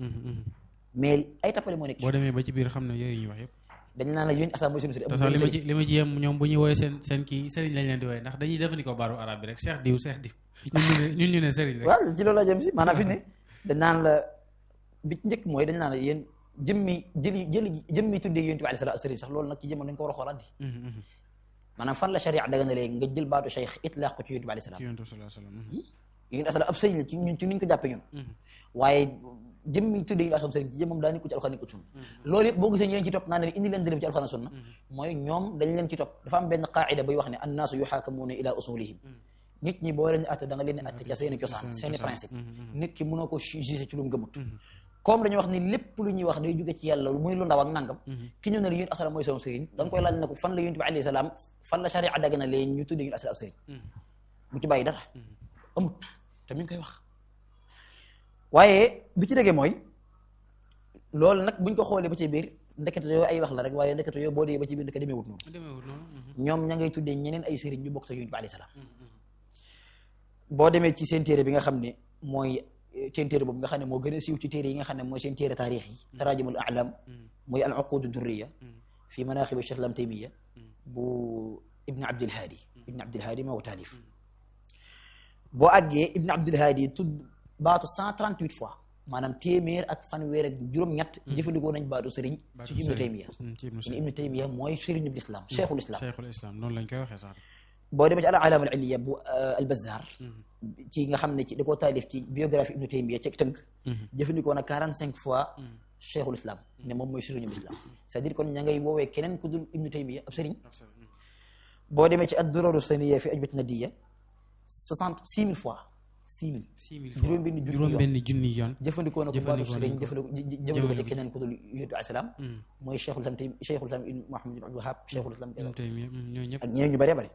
mais ay tappale moo nekk boo demee ba ci biir xam ne yooyu ñuy wax yëpp dañ naan la yónni asalaam mooy suñu sëriñ te sax li ma ci li ma ci yem ñoom bu ñuy woowee seen seen kii sëriñ lañ leen di woowee ndax dañuy jëfandikoo baaru arab bi rek cheikh diw cheikh diw ñun ñu ne ñun ñu ne sëriñ rek waaw ci loolu la jëm si maanaam fi ne dañ naan la bi ci njëkk mooy dañ naan la yéen jëmmi jëli jëli jëmmi tuddee yonent bi alayhi salaatu sëriñ sax loolu nag ci jëmoon dañ ko war a xoolaat di maanaam fan la sharia daganalee nga jël baatu cheikh itlaaq ko ci yonent bi alayhi salaam yonent asalaam ab sëriñ la ci ñun ci niñ ko jàppee ñun waaye jëmmi tuddee yu asam sëriñ ci jëmmam daa nekkul ci alxuraan nekkul sunna loolu yëpp boo gisee ñu leen ci topp naa ne indi leen dërëm ci alxuraan sunna mooy ñoom dañ leen ci topp dafa am benn qaida buy wax ne annaasu yuxaakamuuna ila usulihim nit ñi boo leen atte da nga leen atte ca seeni cosaan seeni principe nit ki mënoo ko jugé ci lu mu gëmut comme dañuy wax ni lépp lu ñuy wax day jóge ci yàlla muy lu ndaw ak nangam ki ñëw ne la yonent asalaam mooy sama sëriñ da nga koy laaj ne ko fan la yonent bi alayhi salaam fan la sharia dagg na leen ñu tuddee yonent asalaam sëriñ bu ci bàyyi dara amut te mi ngi koy wax waaye bi ci déggee mooy loolu nag buñ ko xoolee ba ci biir ndekete yooyu ay wax la rek waaye ndekete yooyu boo dee ba ci biir ndeke demeewut noonu ñoom ña ngay tuddee ñeneen ay sëriñ ñu bokk te yonent bi alayhi salaam boo demee ci seen téere bi nga xam ne mooy seen téere boobu nga xam ne moo gën a siiw ci téere yi nga xam ne mooy seen téere taarix yi taraajimul a'lam mooy al uqud durriya fi manaqib Cheikh Islam Taymiya bu Ibn Abdil Hadi Ibn Abdil Hadi moo ko taalif boo àggee Ibn Abdil Hadi tudd baatu cent trente-huit fois maanaam téeméer ak fanweer ak juróom-ñett jëfandikoo nañ baatu sëriñ ci Ibnu Taymiya Ibnu Taymiya mooy sëriñu l'islam cheikhul islam cheikhul islam noonu lañ koy waxee sax boo demee ci al alaama al illiya bu al Bazzar ci nga xam ne ci da koo taalif ci biographie Ibnu Taymiya ci tënk jëfandikoo na quarante cinq fois cheikhul islam ne moom mooy sëriñu l'islam c'est-à-dire kon ña ngay woowee keneen ku dul Ibnu Taymiya ab sëriñ boo demee ci ad-duraru saniyya fi ajwat nadiya soixante six mille fois six mille juróom benn juróom benn junni yoon jëfandikoo na ko baatu sëriñ jëfandikoo ko ci keneen ku dul yonent bi alayhi salaam mooy cheikhul islam tey cheikhul islam Muhammad ibn Abdul Wahhab cheikhul islam ak ñeneen ñu bëree bëri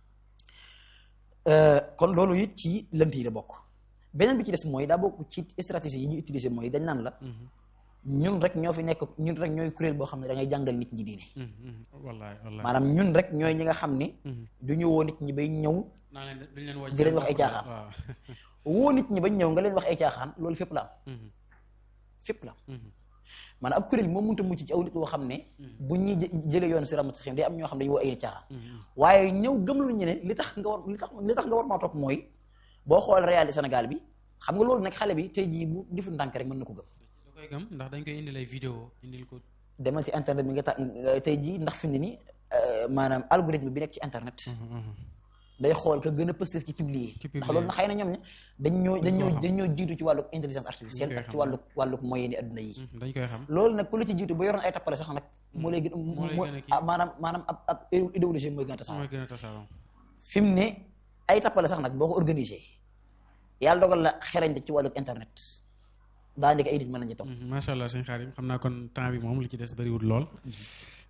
kon loolu it ci lënt yi la bokk beneen bi ci des mooy daa bokk ci stratégie yi ñuy utiliser mooy dañ naan la ñun rek ñoo fi nekk ñun rek ñooy kuréel boo xam ne da ngay jàngal nit ñi diine wallaay wallaay maanaam ñun rek ñooy ñi nga xam ne du ñu woo nit ñi bay ñëw di leen wax ay caaxaan woo nit ñi bañ ñëw nga leen wax ay caaxaan loolu fépp la am fépp la am maanaam ab kuréel moom mënut a mucc ci aw nit boo xam ne bu ñuy jëlee yoon siraatal mustaqiim day am ñoo xam ne dañu woo ay nit caaxaan waaye ñëw gëm lu ñu ne li tax nga war li tax li tax nga war maa topp mooy boo xool réalité Sénégal bi xam nga loolu nag xale bi tey jii bu deful ndànk rek mën na ko gëm da koy gëm ndax dañ koy indil ay vidéo indil ko demal ci internet bi nga ta tey jii ndax fi mu ne nii maanaam algorithme bi nekk ci internet day xool ka gën a positif ci publier ndax loolu na xëy na ñoom ne dañ ñoo dañ ñoo dañ ñoo jiitu ci wàllu intelligence artificielle ak ci wàllu wàllu moyen ni adduna yi dañ koy xam loolu nag ku la ci jiitu ba yoroon ay tappale sax nag moo lay gën maanaam maanaam ab ab idéologie mooy gën a tasaaroo fi mu ne ay tappale sax nag boo ko organisé yàlla dogal la xerañte ci wàllu internet daanaka ay nit mën nañu topp macha allah sëñ Xaadim xam naa kon temps bi moom li ci des bëriwul lool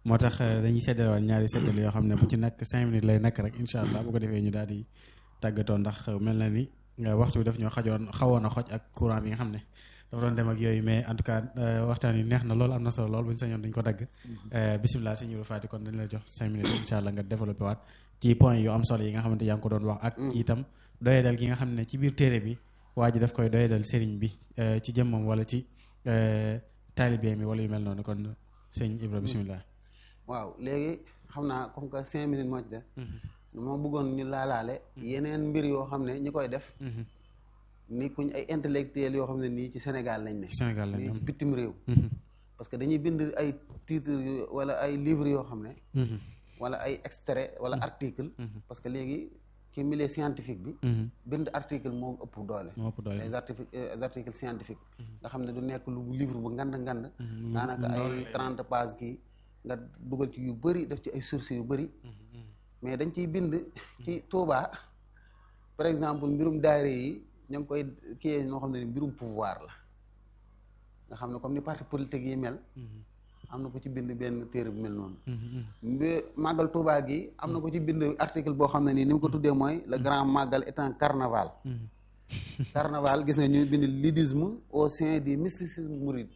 moo tax dañuy seddalewaat ñaari seddal yoo xam ne bu ci nekk cinq minutes lay nekk rek incha allah bu ko defee ñu daal di tàggatoo ndax mel na ni waxtu bi daf ñoo xajoon xawoon a xoj ak courant bi nga xam ne dafa doon dem ak yooyu mais en tout cas waxtaan yi neex na lool am na solo lool bu ñu sañoon dañ ko dagg bisimilah sëñ Ibra Faty kon dañ lay jox cinq minutes incha allah nga développé waat ci point yu am solo yi nga xamante yaa ngi ko doon wax ak ci itam doyedal gi nga xam ne ci biir téere bi waa ji daf koy doyedal sëriñ bi ci jëmmam wala ci taalibe mi wala yu mel noonu kon sëñ Ibra bisimilah. waaw léegi xam naa comme que cinq minutes moo ci def moo bëggoon ñu laalaale yeneen mbir yoo xam ne ñi koy def ni kuñ ay intellectuels yoo xam ne nii ci Sénégal lañ ne Sénégal lañ ci bitim réew parce que dañuy bind ay titres wala ay livres yoo xam ne wala ay extrait wala article parce que léegi ci milieu scientifique bi bind article moo ëpp doole les articles les articles scientifiques nga xam ne du nekk lu livre bu ngand ngand daanaka ay trente pages kii nga dugal ci yu bëri def ci ay sources yu bëri mais dañ ciy bind ci Touba par exemple mbirum daayira yi ñoo ngi koy kiyee noo xam ne ni mbirum pouvoir la nga xam ne comme ni parti politique yi mel am na ko ci bind benn téere bu mel noonu mbi màggal Touba gi am na ko ci bind article boo xam ne nii ni mu ko tuddee mooy le grand màggal est un carnaval carnaval gis nga ñu bind ludisme au sein du mysticisme mouride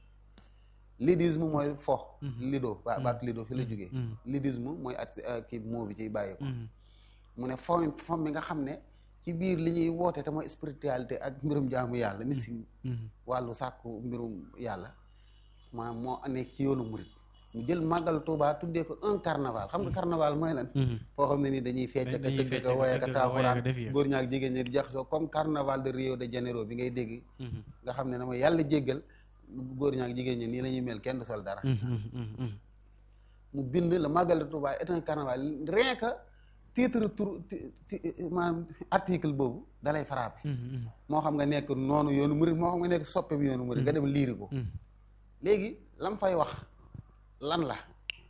ludisme mooy fo lido ba baatu lido fi la jógee ludisme mooy at kii moo bi ciy bàyyee ko mu ne fo fo mi nga xam ne ci biir li ñuy woote te mooy spiritualité ak mbirum jaamu yàlla mystique wàllu sàkku mbirum yàlla maanaam moo nekk ci yoonu murit mu jël màggal Touba tuddee ko un carnaval xam nga carnaval mooy lan foo xam ne ni dañuy fecc ak tëgg ka woy ak taaxuraan góor ñaak jigéen ñi di jaxasoo comme carnaval de Rio de Janeiro bi ngay dégg nga xam ne na ma yàlla jéggal góor ñaak jigéen ñi nii la ñuy mel kenn du sol dara mu bind la màggal de Touba est un carnaval rien que titre tour maanaam article boobu dalay frappé moo xam nga nekk noonu yoonu murit moo xam nga nekk soppe bi yoonu murit nga dem liiri ko léegi lam fay wax lan la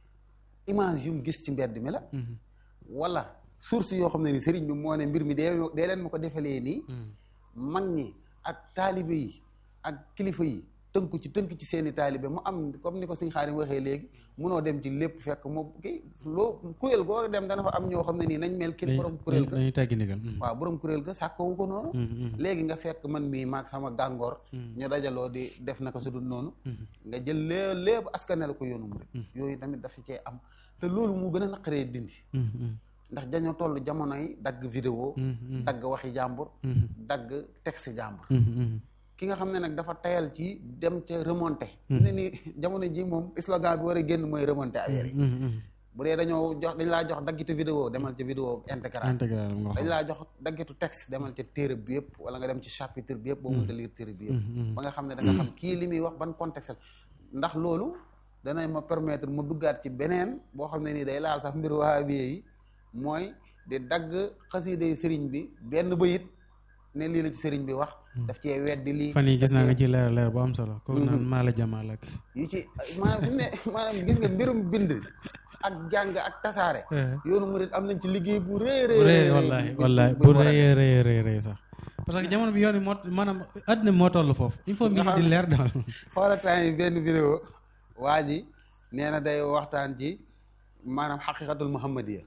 image yu mu gis ci mbedd mi la wala source yoo xam ne ni sëriñ bi moo ne mbir mi dee dee leen ma ko defalee nii mag ñi ak taalibe yi ak kilifa yi tënku ci tënk ci seeni taalibe mu am comme ni ko suñ Xaadim waxee léegi munoo dem ci lépp fekk moo kii loo kuréel goo dem dana fa am ñoo xam ne nii nañ mel kii borom kuréel ga dañuy tàggi ndigal waaw borom kuréel ga sàkkoowu ko noonu léegi nga fekk man mii maag sama gàngoor ñu dajaloo di def naka su dul noonu nga jël lée lépp askanel ko yoonu murit yooyu tamit dafa cee am te loolu mu gën a naqaree dindi ndax dañoo toll jamono yi dagg vidéo dagg waxi jàmbur dagg texte jàmbur ki nga xam ne nag dafa tayal ci dem ca remonté ne ni jamono ji moom slogan bi war a génn mooy remonté affaire yi bu dee dañoo jox dañ laa jox daggitu vidéo demal ca vidéo intégral dañ laa jox daggitu texte demal ca téere bi yëpp wala nga dem ci chapitre bi yëpp boo mënta lire téere bi yëpp ba nga xam ne da nga xam kii li muy wax ban contexte ndax loolu dana ma permettre mu duggaat ci beneen boo xam ne nii day laal sax mbir wahabi yi mooy di dagg xasiiday sëriñ bi benn bayit ne lii la ci sëriñ bi wax daf cee weddi lii fan yi gis naa nga ci leer leer bu am solo ko naan maala jamaal ak yu ci maanaam fi ne maanaam gis nga mbirum bind ak jàng ak tasaare yoonu murit am nañ ci liggéey bu rëy rëy wallahi wallahi bu rëy rëy rëy rëy sax parce que jamono bi yoon yi moo maanaam àddina moo toll foofu il faut mbir di leer daal xoola temps yi benn vidéo waa ji nee na day waxtaan ci maanaam xaqiqatul muhammadiya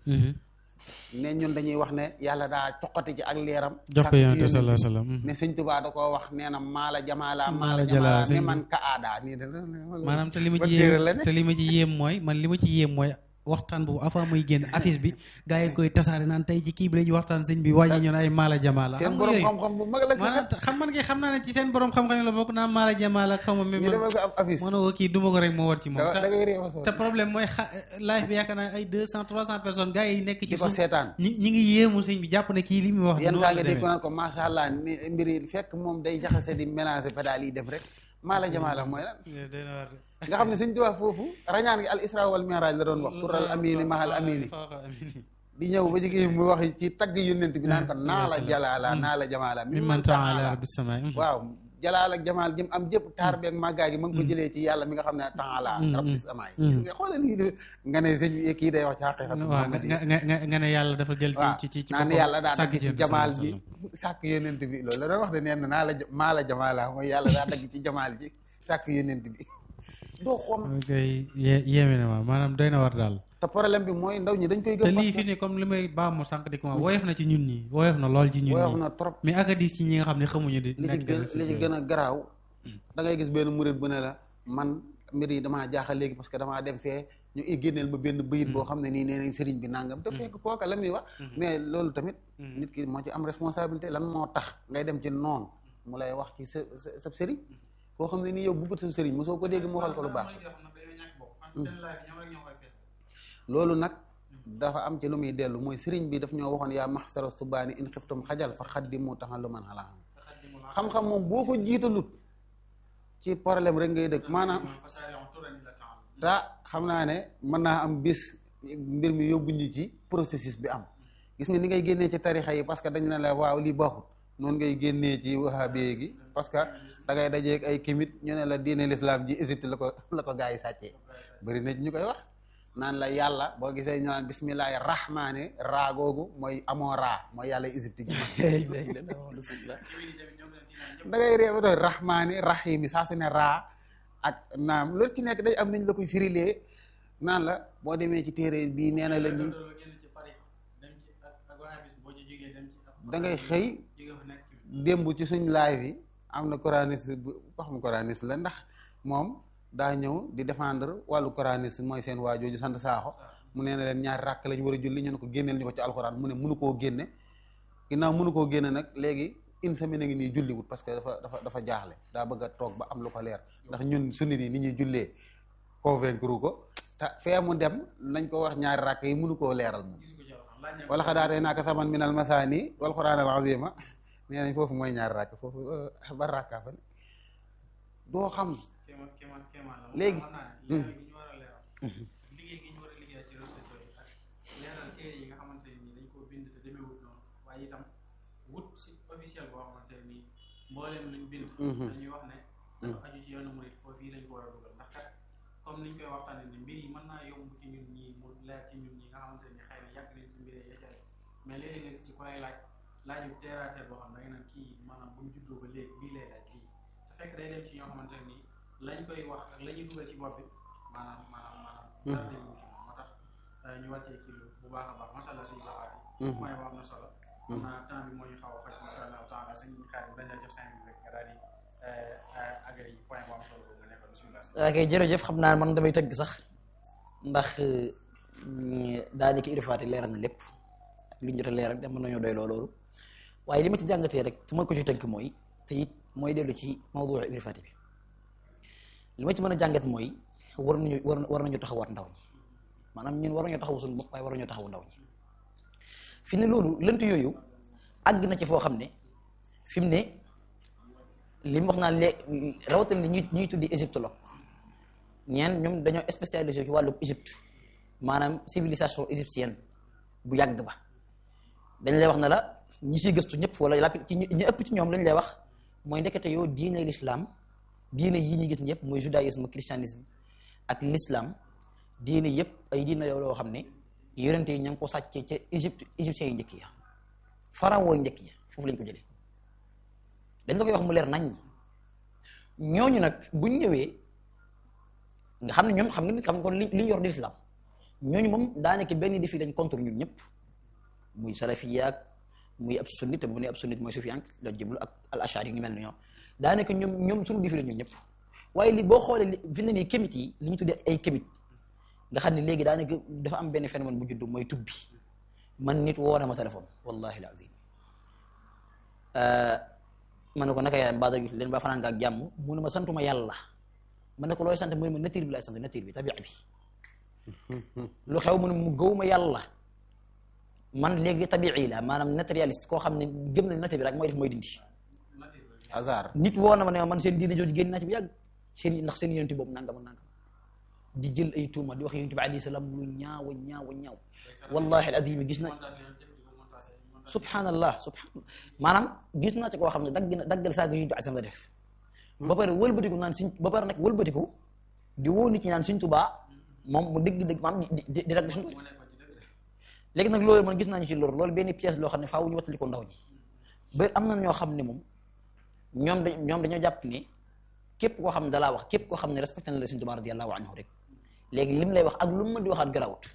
ne ñun dañuy wax ne yàlla daa coqati ci ak leeram jox ko yonent sallallahu alayhi wasallam ne sëñ Tuubaa da koo wax nee na maala jamaala maala jamaala ne man ka aadaa nii de maanaam te li ma ci yéem te li ma ci yéem mooy man li ma ci yéem mooy waxtaan boobu avant muy génn affiche bi gars yi koy tasaare naan tey ci kii bi la ñuy waxtaan sëñ bi wàññi ñoon ay maala jamaala seen borom xam-xam bu mag la maanaam xam man ngay xam naa ne ci seen borom xam-xam la bokk naan maala jamaala xaw ma même defal ko ab affiche mën na ko kii duma ko rek moo war ci moom da ngay réew te problème mooy xa live bi yaakaar naa ay deux cent trois cent personnes gars yi nekk ci di ko seetaan ñi ñi ngi yéemu sëñ bi jàpp ne kii li muy wax yenn saa nga dégg ko naan ko macha allah ni mbir yi fekk moom day jaxase di mélanger pédale yi def rek maala jamaala mooy lan nga xam ne suñ tubaab foofu rañaan gi al isra wal mi'raj la doon wax sural amini mahal amini di ñëw ba jigéen mu wax ci tagg yonent bi naan ko naa la jalaala naa la jamaala mi man taala rabbi sama waaw jalaal ak jamaal jëm am jëpp taar beeg màggaay gi ma ngi ko jëlee ci yàlla mi nga xam ne taala rabbi sama yi nga xoolal lii nga ne sëñ bi kii day wax ci xaqiqatu nga nga ne yàlla dafa jël ci ci ci naan yàlla daa dagg ci jamaal ji sàkk yonent bi loolu la doon wax de neen naa la maa la jamaala mooy yàlla daa dagg ci jamaal ji sàkk yonent bi doo xoom. ok yéeme na ma maanaam doy na war daal. te problème bi mooy ndaw ñi dañ koy gëm. te lii fi ne comme li may baamu sànq di ko ma woyof na ci ñun ñi woyof na lool ci ñun ñi woyof na trop. mais ak a diis ci ñi nga xam ne xamuñu di. li ci gën li ci gën a garaaw. da ngay gis benn murid bu ne la man mbir yi damaa jaaxal léegi parce que damaa dem fee ñu génneel ma benn bëyit boo xam ne nii nee nañ sëriñ bi nangam. te fekk kooka la muy wax. mais loolu tamit. nit ki moo ci am responsabilité lan moo tax ngay dem ci noonu mu lay wax ci sa sa sa sëriñ koo xam ne nii yow bëggut sa sëriñ mosoo ko dégg mu waxal ko lu baax. loolu nag dafa am ci lu muy dellu mooy sëriñ bi daf ñoo waxoon yaa maxsara subaani in xiftum xajal fa xaddimu taxalluman ala xam-xam moom boo ko jiitalut ci problème rek ngay dëkk maanaam ta xam naa ne mën naa am bis mbir mi yóbbu ñu ci processus bi am gis nga ni ngay génnee ci tarixa yi parce que dañ ne la waaw lii baaxut noonu ngay génnee ci wahabi gi parce que da ngay dajeeg ay kimit ñu ne la diine l'islam ji Égypte la ko la ko gaa yi sàccee bëri na ñu koy wax naan la yàlla boo gisee ñu naan bismillahi rahmaani raa googu mooy amoo raa mooy yàlla Égypte ji da ngay réew doy rahmaani rahimi saa su ne raa ak naam loolu ci nekk day am nañ la koy firilee naan la boo demee ci téere bii nee na la nii da ngay xëy démb ci suñ live yi am na coraniste bu wax mu coraniste la ndax moom daa ñëw di défendre wàllu coraniste mooy seen waajooju sant saaxo mu nee na leen ñaari ràkk lañ war a julli ñu ne ko génneel ñu ko ci alxuraan mu ne mënu koo génne ginnaaw mënu koo génne nag léegi une semaine a ngi nii julliwut parce que dafa dafa dafa jaaxle daa bëgg a toog ba am lu ko leer ndax ñun sunnit yi ni ñuy jullee convaincre ko te fee mu dem nañ ko wax ñaari ràkk yi mënu koo leeral moom wala xadaatee naaka saman min al masaani wal quraan al azima nee nañ foofu mooy ñaari ràkk foofu ba ràkkaa fa ne doo xam léegi liggéey gi ñu war a liggéey ci réseaux sociaux yi ak leeral téere yi nga xamante ne nii dañ koo bind te demeewut noonu waaye itam wut site officiel boo xamante ne nii mbooleem luñ bind dañuy wax ne dafa aju ci yoonu murid foofu yi lañ ko war a dugal ndax kat comme niñ koy waxtaane ni mbir yi mën naa yomb ci ñun ñii mu leer ci ñun ñi nga xamante ne xëy na yàgg nañ ci mbir yi yeccaay mais léeg-léeg nga gis ci ku lay laaj laaju terre à terre boo xam da nga naan kii maanaam bu mu juddoo ba léegi bii lay laaj bii te fekk day dem ci ñoo xamante ne nii lañ koy wax ak la ñuy dugal ci bopp bi maanaam maanaam maanaam dara dégg mu ci moom moo tax ñu wàccee ci bu baax a baax macha allah suñu laxaat yi mooy boo am na solo xam naa temps bi moo ñu xaw a faj macha allah taala suñ xaar dañ la jox cinq minutes rek nga daal di agréé point bu am solo boobu nga nekkoon bismillah ok jërëjëf xam naa man damay tënk sax ndax daanaka irifaati leeral na lépp ak li ñu jot a leeral de mën nañoo doy loo loolu waaye li ma ci jàngatee rek te mooy ko ci tënk mooy te it mooy dellu ci mawdu irifaati bi li ma ci mën a jàngat mooy war nañu war war nañu taxawaat ndaw ñi maanaam ñun war nañoo taxawu suñu bopp waaye war nañoo taxawu ndaw ñi fi ne loolu lënt yooyu àgg na ci foo xam ne fi mu ne li mu wax naa léegi rawatina li ñuy ñuy tuddi égyptologue ñeen ñoom dañoo spécialisé ci wàllu Égypte maanaam civilisation égyptienne bu yàgg ba dañ lay wax ne la ñi siy gëstu ñëpp wala la ci ñi ëpp ci ñoom lañ lay wax mooy ndekete yow diine l'islam diine yi ñuy gis ñëpp mooy judaïsme christianisme ak l'islam diine yëpp ay diine yow loo xam ne yonente yi ña ngi ko sàccee ca Égypte égyptiens yu njëkk ya pharaon yu njëkk ya foofu lañ ko jëlee dañ la koy wax mu leer nañ ñooñu nag buñ ñëwee nga xam ne ñoom xam nga ni xam kon li li ñu yor di l'islam ñooñu moom daanaka benn défi lañ contre ñun ñëpp muy salafiya ak muy ab sunnit te bu ne ab sunnit mooy sufiyank la jëblu ak al ashari yi ñu mel ne ñoom daanaka ñoom ñoom suñu défi la ñun ñëpp waaye li boo xoolee li fi ne nii kémit yi li ñu tuddee ay kémit nga xam ne léegi daanaka dafa am benn phénomène bu juddu mooy tubbi man nit woo na ma téléphone wallahi al azim ma ne ko naka yaram baada leen ba fanaan nga ak jàmm mu ne ma santuma yàlla ma ne ko looy sant mu ne ma nature bi laay sant nature bi tabi'a bi lu xew mu ne mu gëw ma yàlla man léegi tabi'i la maanaam naturaliste koo xam ne gëm na nature bi rek mooy def mooy dindi hasard nit woo na ma ne man seen diine jooju génn naa ci bu yàgg seen ndax seen yonent boobu nangam ak nangam di jël ay tuuma di wax yonent bi alayhi salaam lu ñaaw a ñaaw a ñaaw wallahi al azim gis na subhanallah subhanallah maanaam gis naa ci koo xam ne dagg na daggal saaga yonent bi alayhi salaam la def ba pare wëlbatiku naan suñ ba pare nag wëlbatiku di woo nit ñi naan suñ tubaa moom mu dëgg dëgg maanaam di di di dagg suñ léegi nag loolu man gis naa ñu ci loolu loolu benn pièce loo xam ne faaw ñu wattali ko ndaw ñi ba am na ñoo xam ne moom ñoom da ñoom dañoo jàpp ne képp koo xam ne dalaa wax képp koo xam ne respecté na la Sëriñ Tuubaa radiyallahu anhu rek léegi lim lay wax ak lu mu mën di waxaat garawut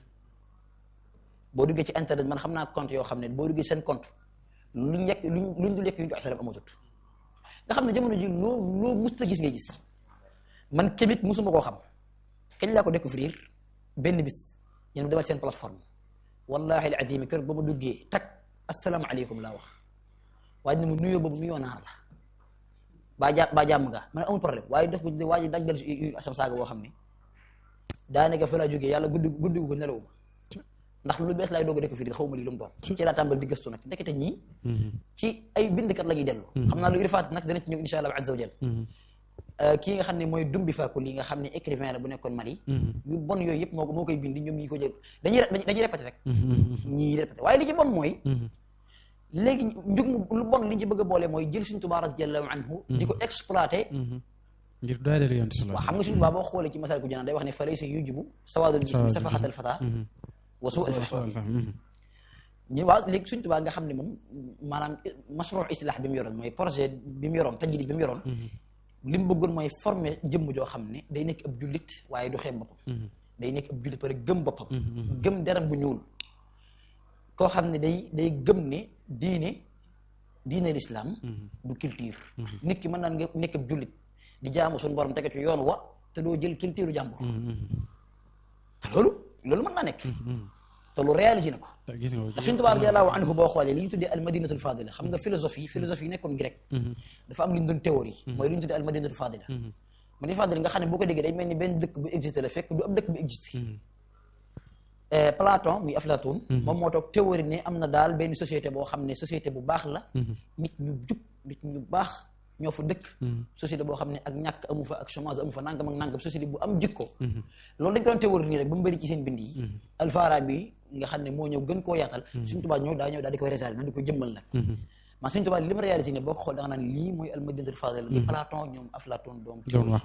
boo duggee ci internet man xam naa compte yoo xam ne boo duggee seen compte luñ yekk luñ luñ dul yekk yu ñu jox salam amatut nga xam ne jamono ji loo loo musta gis ngay gis man tamit musuma koo xam kañ laa ko découvrir benn bis yéen demal seen plateforme wallahi al azim kër ba ma duggee tak asalaamaaleykum laa wax waaye ne mu nuyoo boobu nuyoo naar la baa ja baa jàmm nga man amul problème waaye def ko waa ji daggal yu asam saaga boo xam ne daanaka fa laa jógee yàlla guddi guddi ko nelawuma ndax lu bees laay doog a découvrir xaw ma lii lu mu doon ci laa tàmbal di gëstu nag ndekete ñii ci ay bindkat la ñuy dellu xam naa lu irifaat nag dana ci ñëw insha allah azza wa jal kii nga xam ne mooy Dumbi Fakul yi nga xam ne écrivain la bu nekkoon Mali yu bon yooyu yëpp moo ko moo koy bindi ñoom ñi ko jël dañuy dañuy répété rek ñii répété waaye li ci bon mooy léegi njug lu bon li ñu ci bëgg a boole mooy jël Sëriñ Tuubaa radiyallahu anhu di ko exploité ngir doyadal yoon waaw xam nga Sëriñ Tuubaa boo xoolee ci Masaalikul Jinaan day wax ne fa laysa yujibu sawaadul jismi safahatal fata wa suu al fahm ñu waaw léegi Sëriñ Tuubaa nga xam ne moom maanaam masruu islah bi mu yoroon mooy projet bi mu yoroon tajdid bi mu yoroon li mu bëggoon mooy former jëmm joo xam ne day nekk ab jullit waaye du xeeb boppam day nekk ab jullit pare gëm boppam gëm deram bu ñuul koo xam ne day day gëm ne diine diine l'islam du culture nit ki mën naan nga nekk ab jullit di jaamu suñu borom tege ci yoon wa te doo jël culture jàmbur te loolu loolu mën naa nekk te lu réalisé na ko ndax Sëriñ Tuubaa radiyallahu anhu boo xoolee li ñu tuddee al madinatul fadila xam nga philosophie philosophie yi nekkoon grec dafa am li ñu doon théorie mooy li ñu tuddee al madinatul fadila madinatul fadila nga xam ne boo ko déggee day mel ni benn dëkk bu existé la fekk du ab dëkk bu existé Platon muy Aflaatoon moom moo toog théorie ne am na daal benn société boo xam ne société bu baax la nit ñu jub nit ñu baax ñoo fa dëkk société boo xam ne ak ñàkk amu fa ak chômage amu fa nangam ak nangam société bu am jikko loolu dañ ko doon théorie nii rek ba mu bëri ci seen bind yi Alfarabi nga xam ne moo ñëw gën koo yaatal Sëriñ Tuubaa ñëw daa ñëw daal di koy réaliser daal di ko jëmmal nag man Sëriñ Tuubaa li ma réalisé ne boo ko xool da nga naan lii mooy al madinatul fadila li Platon ñoom Aflaatoon doom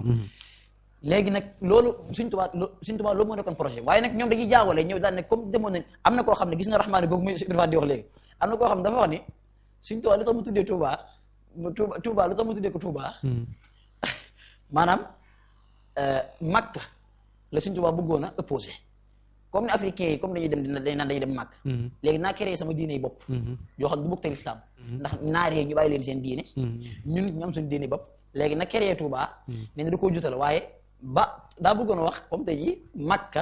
léegi nag loolu Sëriñ Tuubaa Sëriñ Tuubaa loolu moo nekkoon projet waaye nag ñoom dañuy jaawale ñëw daal ne comme demoon nañ am na koo xam ne gis nga raxmaani googu muy Ibrahima di wax léegi am na koo xam ne dafa wax ne Sëriñ Tuubaa lu tax mu tuddee Tuubaa Tuubaa Tuubaa lu tax mu tuddee ko Tuubaa maanaam Makka la Sëriñ Tuubaa bëggoon a opposé comme ne africains yi comme dañuy dem dina dañ naan dañuy dem Makka léegi naa créé sama diine yi bopp yoo xam ne du bokk te lislaam ndax naar yi ñu bàyyi leen seen diine ñun ñu am suñu diine bopp léegi na créé Tuubaa nee na da koo jutal waaye ba daa bëggoon a wax comme tey ji Makka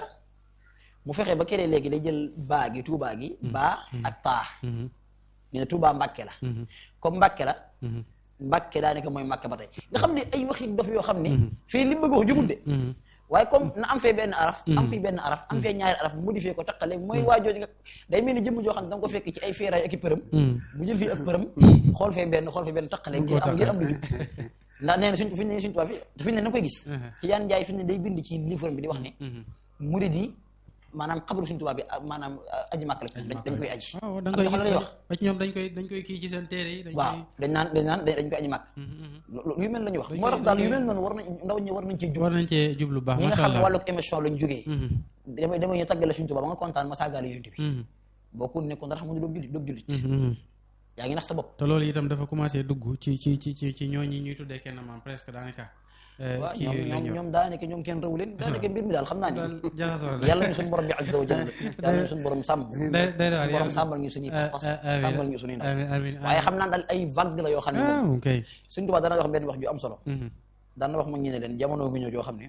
mu fexe ba créé léegi day jël baa gi Tuubaa gi baa ak taa nee na Tuubaa Mbàkke la comme Mbàkke la Mbàkke daa nekk mooy Makka ba tey nga xam ne ay waxi dof yoo xam ne fii li mu bëgg wax jubul de waaye comme na am fee benn araf am fii benn araf am fee ñaari araf modifié ko taqale mooy waajooju nga day mel ni jëmm joo xam ne da nga ko fekk ci ay feeraay ak i përëm bu jël fii ak përëm xool fee benn xool fee benn taqale ngir am ngir am lu jub ndax nee na suñ fi ne suñ tubaab fi fi ne na koy gis ci yaan njaay fi ne day bind ci livre bi di wax ne murid yi maanaam xabaru suñ tubaab bi maanaam aji màkk la dañ koy aji da nga koy lay wax ñoom dañ koy dañ koy kii ci seen téere yi waaw dañ naan dañ naan dañ koy aji màkk yu mel la ñuy wax moo tax daal yu mel noonu war nañ ndaw ñi war nañ cee jub war nañ cee jub lu baax ñi nga xam ne wàllu émission lañ jógee damay damay ñu tàggale suñ tubaab ba nga kontaan ma saagaale yonent bi boo ko nekkoon dara xam ne doob jullit doob jullit yaa ngi nax sa bopp te loolu itam dafa commencé dugg ci ci ci ci ci ñooñi ñuy tuddee kenn maam presque daanaka waaw ñoom ñoom daanaka ñoom kenn rawu leen daanaka mbir mi daal xam naa ni yàlla ñu suñu borom bi azza wa jalla yàlla ñu suñu borom sàmm suñu borom sàmmal ñu suñuy pas-pas sàmmal ñu suñuy ndaw waaye xam naa daal ay vague la yoo xam ne moom suñu tubaab dana wax benn wax ju am solo dana wax ma ñu ne leen jamono gi ñëw joo xam ne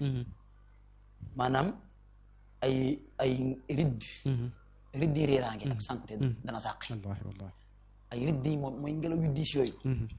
maanaam ay ay ridd ridd yi réeraange ak sànkute dana sàqi ay ridd yi moom mooy ngelaw yu diis yooyu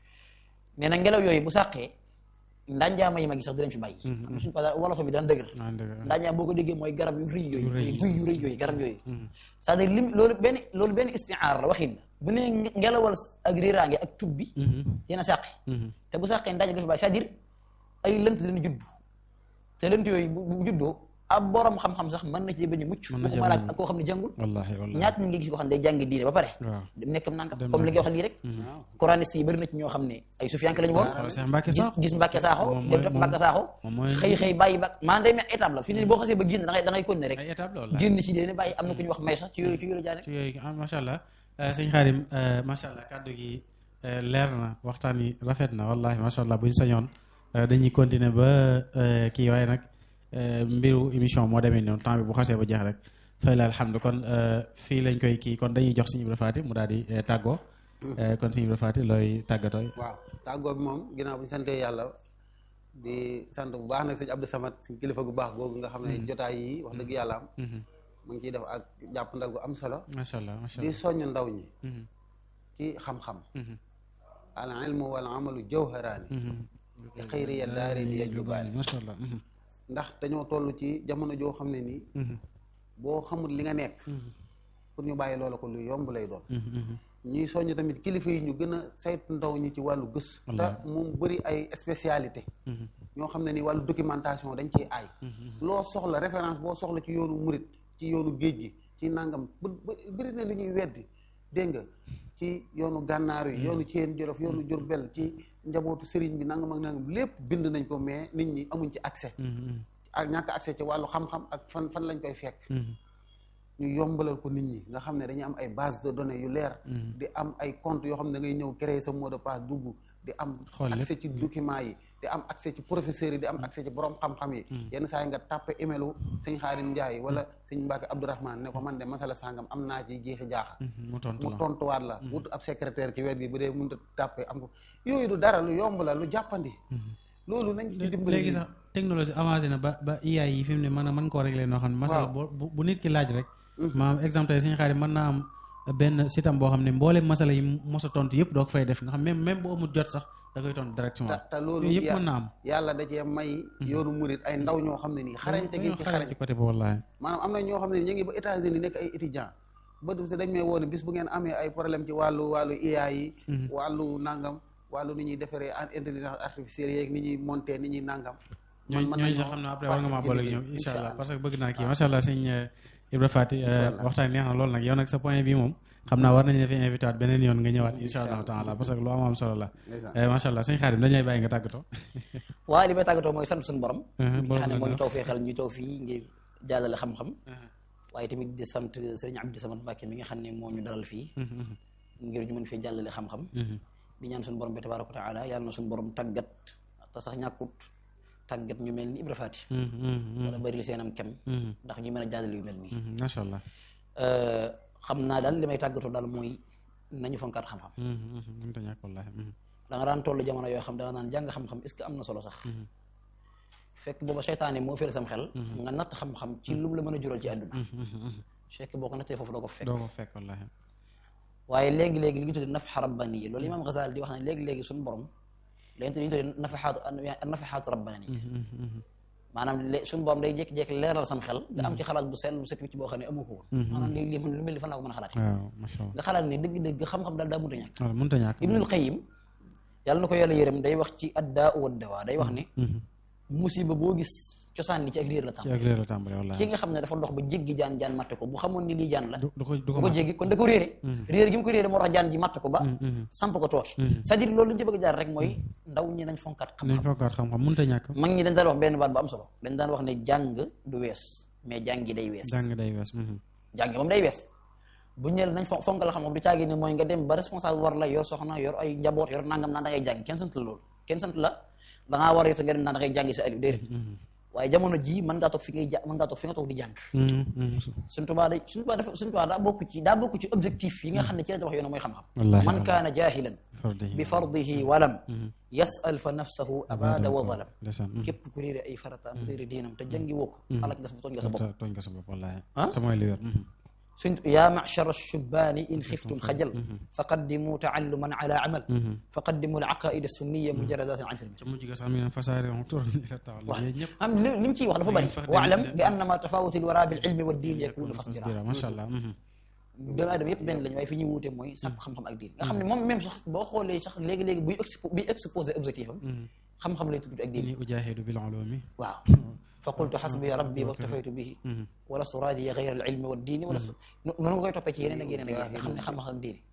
nee na ngelaw yooyu bu sàqee ndaanjaama yi mag yi sax dinañ fi bàyyi am na suñu pa wolof mi daan dëgër ndaanjaam boo ko déggee mooy garab yu rëy yooyu guy yu rëy yooyu garab yooyu c'est-à-dire lim loolu benn loolu benn istiaar la waxin la bu ne ngelawal ak réeraange ak tub bi dina sàqi te bu sàqee ndaanjaam dina fi bàyyi c'est-à-dire ay lënt dina judd te lënt yooyu bu juddoo ab borom xam-xam sax mën na ci bañ a mucc waxuma la ak koo xam ne jàngul ñaata ñu ngi gis koo xam ne day jàng diine ba pare dem nekkam nangam comme li nga wax lii rek coraniste yi bëri na ci ñoo xam ne ay sufiyanke lañu woon gis Mbàkke Saaxo dem topp Mbàkke Saaxo xëy xëy bàyyi ba maa day mel étape la fi ne boo xasee ba génn da ngay da ngay continuer rek génn ci diine bàyyi am na ku ñu wax may sax ci yooyu ci yooyu jaane ci yooyu macha allah sëñ Xaadim macha allah kàddu gi leer na waxtaan yi rafet na wallahi macha allah buñ sañoon dañuy continuer ba kii waaye nag mbiru émission moo demee noonu temps bi bu xasee ba jeex rek fay la alhamdu kon fii lañ koy kii kon dañuy jox Serigne Ibra Faty mu daal di tàggoo kon Serigne Ibra Faty looy tàggatooy. waaw tàggoo bi moom ginnaaw bu ñu santee yàlla di sant bu baax nag sëñ Abdou Samad suñ kilifa gu baax googu nga xam ne jotaay yi wax dëgg yàlla am mu ngi ciy def ak jàppandal gu am solo macha allah macha di allah soññ ndaw ñi ci xam-xam al ilmu wal amalu jawharaani li xayri ya daari ni yajlubaani macha allah ndax dañoo toll ci jamono joo xam ne nii boo xamul li nga nekk pour ñu bàyyi loola ko lu yomb lay doon ñuy soññ tamit kilifa yi ñu gën a saytu ndaw ñi ci wàllu gës te moom bëri ay spécialité ñoo xam ne ni wàllu documentation dañ ciy aay loo soxla référence boo soxla ci yoonu murit ci yoonu géej gi ci nangam bëri na li ñuy weddi dégg nga ci yoonu gànnaar yi yoonu Ceen Jolof yoonu Jurbel ci njabootu sëriñ bi nangam ak nangam lépp bind nañ ko mais nit ñi amuñ ci accès ak ñàkk accès ci wàllu xam-xam ak fan fan lañ koy fekk ñu yombalal ko nit ñi nga xam ne dañuy am ay base de données yu leer di am ay compte yoo xam ne da ngay ñëw créer sa mot de passe dugg di am accès ci documents yi di am accès ci professeurs yi di am accès ci borom xam-xam yi yenn saa yi nga tàppe emailu sëñ Xaadim Njaay wala sëñ Mbàkke Abdourahmane ne ko man de masala sàngam am naa ci jeexi jaaxa mu tontuwaat la wut ab secrétaire ci wet gi bu dee mënut a tàppe am ko yooyu du dara lu yomb la lu jàppandi loolu nañ ci dimbali léegi sax technologie avancé na ba ba I A yi fi mu ne mën a mën koo réglé noo xam ne masala bu nit ki laaj rek maanaam exemple tey suñu xarit mën naa am benn sitam boo xam ne mbooleem masala yi mos a tontu yëpp doo ko fay def nga xam même même bu amul jot sax da koy tontu directement te loolu yëpp mën naa am yàlla da cee may yoonu murit ay ndaw ñoo xam ne nii xarañte gi ci xarañ ci côté boobu wallaahi maanaam am na ñoo xam ne nii ñu ngi ba États-Unis nekk ay étudiant ba du si dañ may woone bis bu ngeen amee ay problème ci wàllu wàllu I A yi wàllu nangam wàllu ni ñuy defaree intelligence artificielle yeeg ni ñuy monter ni ñuy nangam ñooñu ñooñu sax xam naa après war nga maa boole ak ñoom incha allah parce que bëgg naa kii macha allah sëñ Ibra Faty waxtaan neex na loolu nag yow nag sa point bi moom xam naa war nañu la fi invité waat beneen yoon nga ñëwaat insha allahu taala parce que lu am am solo la macha allah sëñ Xaadim dañ lay bàyyi nga tàggatoo waaye li may tàggatoo mooy sant suñu borom nga xam ne moo ñu taw fee xel ñu taw fii ngir jàllale xam-xam waaye tamit di sant sëriñ Abdou Samad Mbàkke mi nga xam ne moo ñu dalal fii ngir ñu mën fee jàllale xam-xam di ñaan suñu borom bi tabaaraka wa taala yàlla na suñu borom tàggat te sax ñàkkut tàggat ñu mel ni Ibra Faty wala bëri li seen am kem ndax ñu mën a jàllale yu mel nii macha allah xam naa daal li may tàggatoo daal mooy nañu fonkaat xam-xam mënta ñàkk wallaahi da nga daan toll jamono yoo xam da nga naan jàng xam-xam est-ce que am na solo sax fekk booba seytaane moo féere sam xel nga natt xam-xam ci lu mu la mën a jural ci àdduna fekk boo ko nattee foofu doo ko fekk doo ko fekk wallaahi waaye léegi-léegi li ñu tuddee nafaxa rabbaniya loolu imaam Ghazali di wax ne léegi-léegi suñu borom léegi li ñu tuddee nafaxaatu nafaxaatu rabbaniya maanaam suñu borom day jékki-jékki leeral sam xel nga am ci xalaat bu sell bu set ci boo xam ne amu ko woon maanaam léegi lii lu mel ni fan laa ko mën a xalaat nga xalaat ni dëgg-dëgg xam-xam daal daa mënta ñàkk mënta ñàkk Ibnul Qayyim yàlla na ko yàlla yërëm day wax ci addaa wa dawaa day wax ne musiba boo gis cosaan li ci ak réer la tàmbale wallaahi ki nga xam ne dafa dox ba jéggi jaan jaan matte ko bu xamoon ni lii jaan la du ko ko jéggi kon da ko réere réer gi mu ko réere moo tax jaan ji matt ko ba samp ko tooke c'est-à-dire loolu lu ñu ci bëgg jaar rek mooy ndaw ñi nañ fonkaat nañ fonkaat xam-xam mënta ñàkk mag ñi dañ daan wax benn baat bu am solo dañ daan wax ne jàng du wees mais jàngi day wees jàng day wees jàngi moom day wees bu ñëwee nañ fonkal xam-xam du caagi ne mooy nga dem ba responsable war la yor soxna yor ay njaboot yor nangam naan da ngay jàng kenn sant la loolu kenn sant la da ngaa war a yor nga dem naan da ngay jàngi sa aliou déedéet waaye jamono ji mën ngaa toog fi ngay mën ngaa toog fi nga toog di jàng suñ tubaa day suñ tubaa dafa suñ tubaa daa bokk ci daa bokk ci objectif yi nga xam ne ci la wax yoon mooy xam-xam man kaana jahilan bi fardihi walam yasal fa nafsahu abada wa zalam képp ku réere ay farataam réere diinam te jàngi woo ko alak nga sa tooñ nga sa bopp tooñ nga sa bopp wallaahi te mooy li wér suñ yaa machara shubaani in xiftum xajal faqaddimu taalluman ala amal faqaddimu al aqaida sunniya mujaradatin an filmi mujj ga sax mi fasaare turan ila taala am li li mu ciy wax dafa bëri waalam bi annama tafawuti l wara bil ilmi wa diin yakunu fasbira macha allah doomu aadama yëpp benn lañu waaye fi ñuy wuute mooy sàkku xam-xam ak diin nga xam ne moom même sax boo xoolee sax léegi-léegi buy buy exposé objectif am xam-xam lay tudd ak diin ujahidu bil ulumi waaw fa qultu xasbi rabbi waktafaytu bihi wala su raadiya gayra al ilmi wa diini wala su noonu nga koy toppee ci yeneen ak yeneen ak yeneen nga xam ne xam-xam ak diini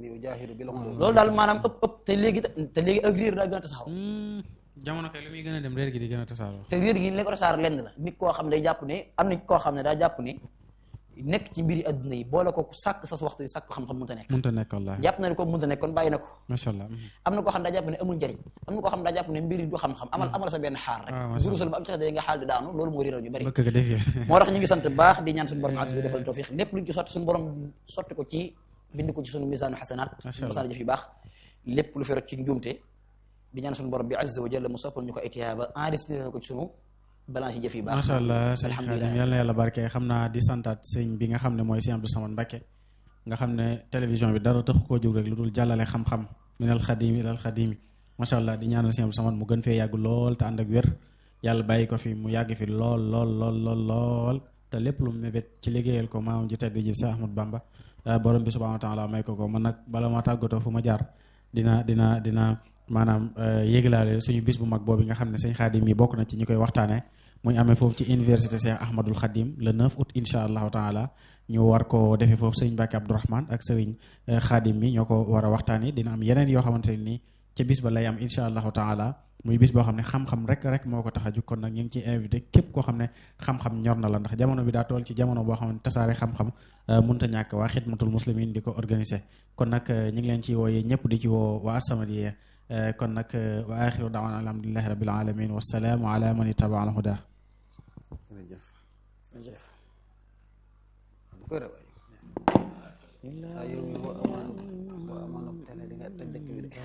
loolu daal maanaam ëpp ëpp te léegi te léegi ak réer daa gën a tasaaroo jamono kay lu muy gën a dem réer gi di gën a tasaaroo te réer gi li ko tasaaroo lenn la nit koo xam ne day jàpp ne am na koo xam ne daa jàpp ne nekk ci mbiri adduna yi boole ko sàkk sas waxtu yi sàkk xam-xam mënta nekk mënta nekk wallaahi jàpp na ne ko mënta nekk kon bàyyi na ko macha allah am na koo xam daa jàpp ne amul njëriñ am na koo xam daa jàpp ne mbiri du xam-xam amal amal sa benn xaar rek durusal ba am tax de nga xaal di daanu loolu moo réeral ñu bari bëgg ko defee moo tax ñu ngi sant baax di ñaan suñu borom azza bi defal tawfiq lépp luñ ci sotti suñu borom sotti ko ci bind ko ci suñu misaanu xasanaat suñu misaanu jëf yu baax lépp lu fi rot ci njuumte di ñaan suñu borom bi azza wa jalla mu soppal ñu ko ay tiyaaba enregistré ko ci suñu balance yi jëf yi baax macha allah sëñ Xaadim yal na yàlla barke xam naa di santaat sëñ bi nga xam ne mooy sëñ Abdou Samad Mbacké nga xam ne télévision bi dara tax koo jóg rek lu dul jàllale xam-xam minal xadimi ilal xadimi macha allah di ñaanal sëñ Abdou Samad mu gën fee yàgg lool te ànd ak wér yàlla bàyyi ko fi mu yàgg fi lool lool lool lool lool te lépp lu mu mébét ci liggéeyal ko maamam ji tedd ji Seex Ahmadu Bamba borom bi subhaanahu wa taala may ko ko man nag bala ma tàggatoo fu ma jaar dina dina dina maanaam yéglaale suñu bis bu mag boobu nga xam ne sëñ Xaadim yi bokk na ci ñi koy waxtaane muy amee foofu ci université Cheikh Ahmadul Khadim le neuf août incha allahu taala ñu war ko defee foofu sëriñ Mbacke Abdourahmane ak sëriñ Khadim mi ñoo ko war a waxtaanee dina am yeneen yoo xamante ne nii ca bis ba lay am incha allahu taala muy bis boo xam ne xam-xam rek rek moo ko tax a jóg kon nag ñu ngi ciy invité képp koo xam ne xam-xam ñor na la ndax jamono bi daa toll ci jamono boo xam ne tasaare xam-xam mënta ñàkk waa xidmatul muslimin di ko organiser kon nag ñu ngi leen ci wooyee ñëpp di ci woo waa As-Samadiyya kon nag wa axiru daawana alhamdulillahi rabbil alamin wasalaamu ala man ittaba al huda jërëjëf jërëjëf bu ko reway saa yow mi boo amoon boo amoon télé di nga toj dëkk bi de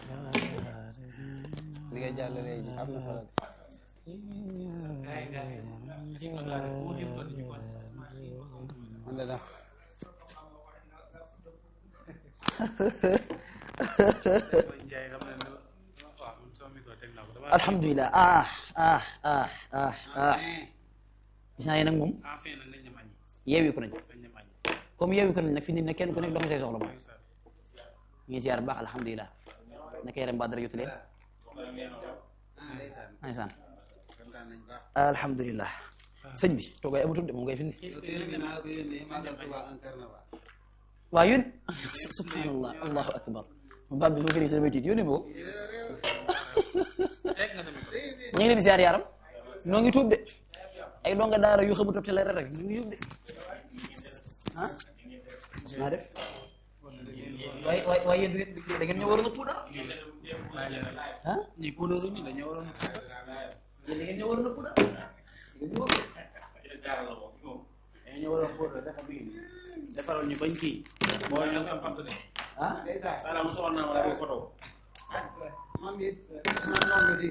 li nga jàllale ji am na solo man de daal alhamdulilah ah ah ah ah ah gis naa ne nag moom yeewi ko nañ comme yeewi ko nañ nag fi nit ne kenn ku nekk dox nga say soxla moom ñu ngi ziar baax alhamdulilah naka yaram ba dara yotulee ndeysaan alhamdulilah sëñ bi toogaay amatul de moom ngay fi ni waaw yón subhanallah allahu akbar mbaam bi ma gënee sa damay tiit yónni boo ñu ngi leen di ziar yaram noo ngi tuub de ay donga daara yu xamut te leer rek ñu ngi yóbbu de ah naa def waaye waaye waaye yéen da ngeen ñoo waroon a puudar ah ñi puudaru ñu dañoo waroon a puudar yéen da ngeen ñoo waroon a puudar ñoo waroon a puudar dafa bi defaral ñu bañ kii moo ñu am fam de ah sala mu soxna wala ay photo mam it man non nga si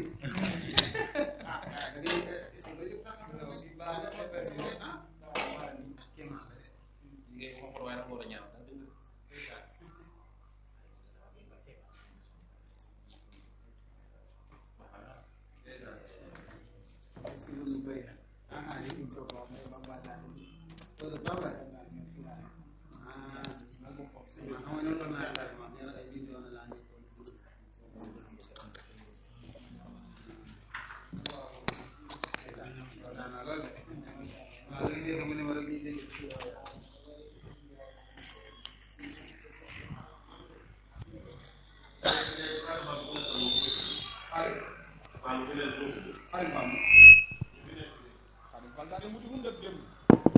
Alhamdulillah.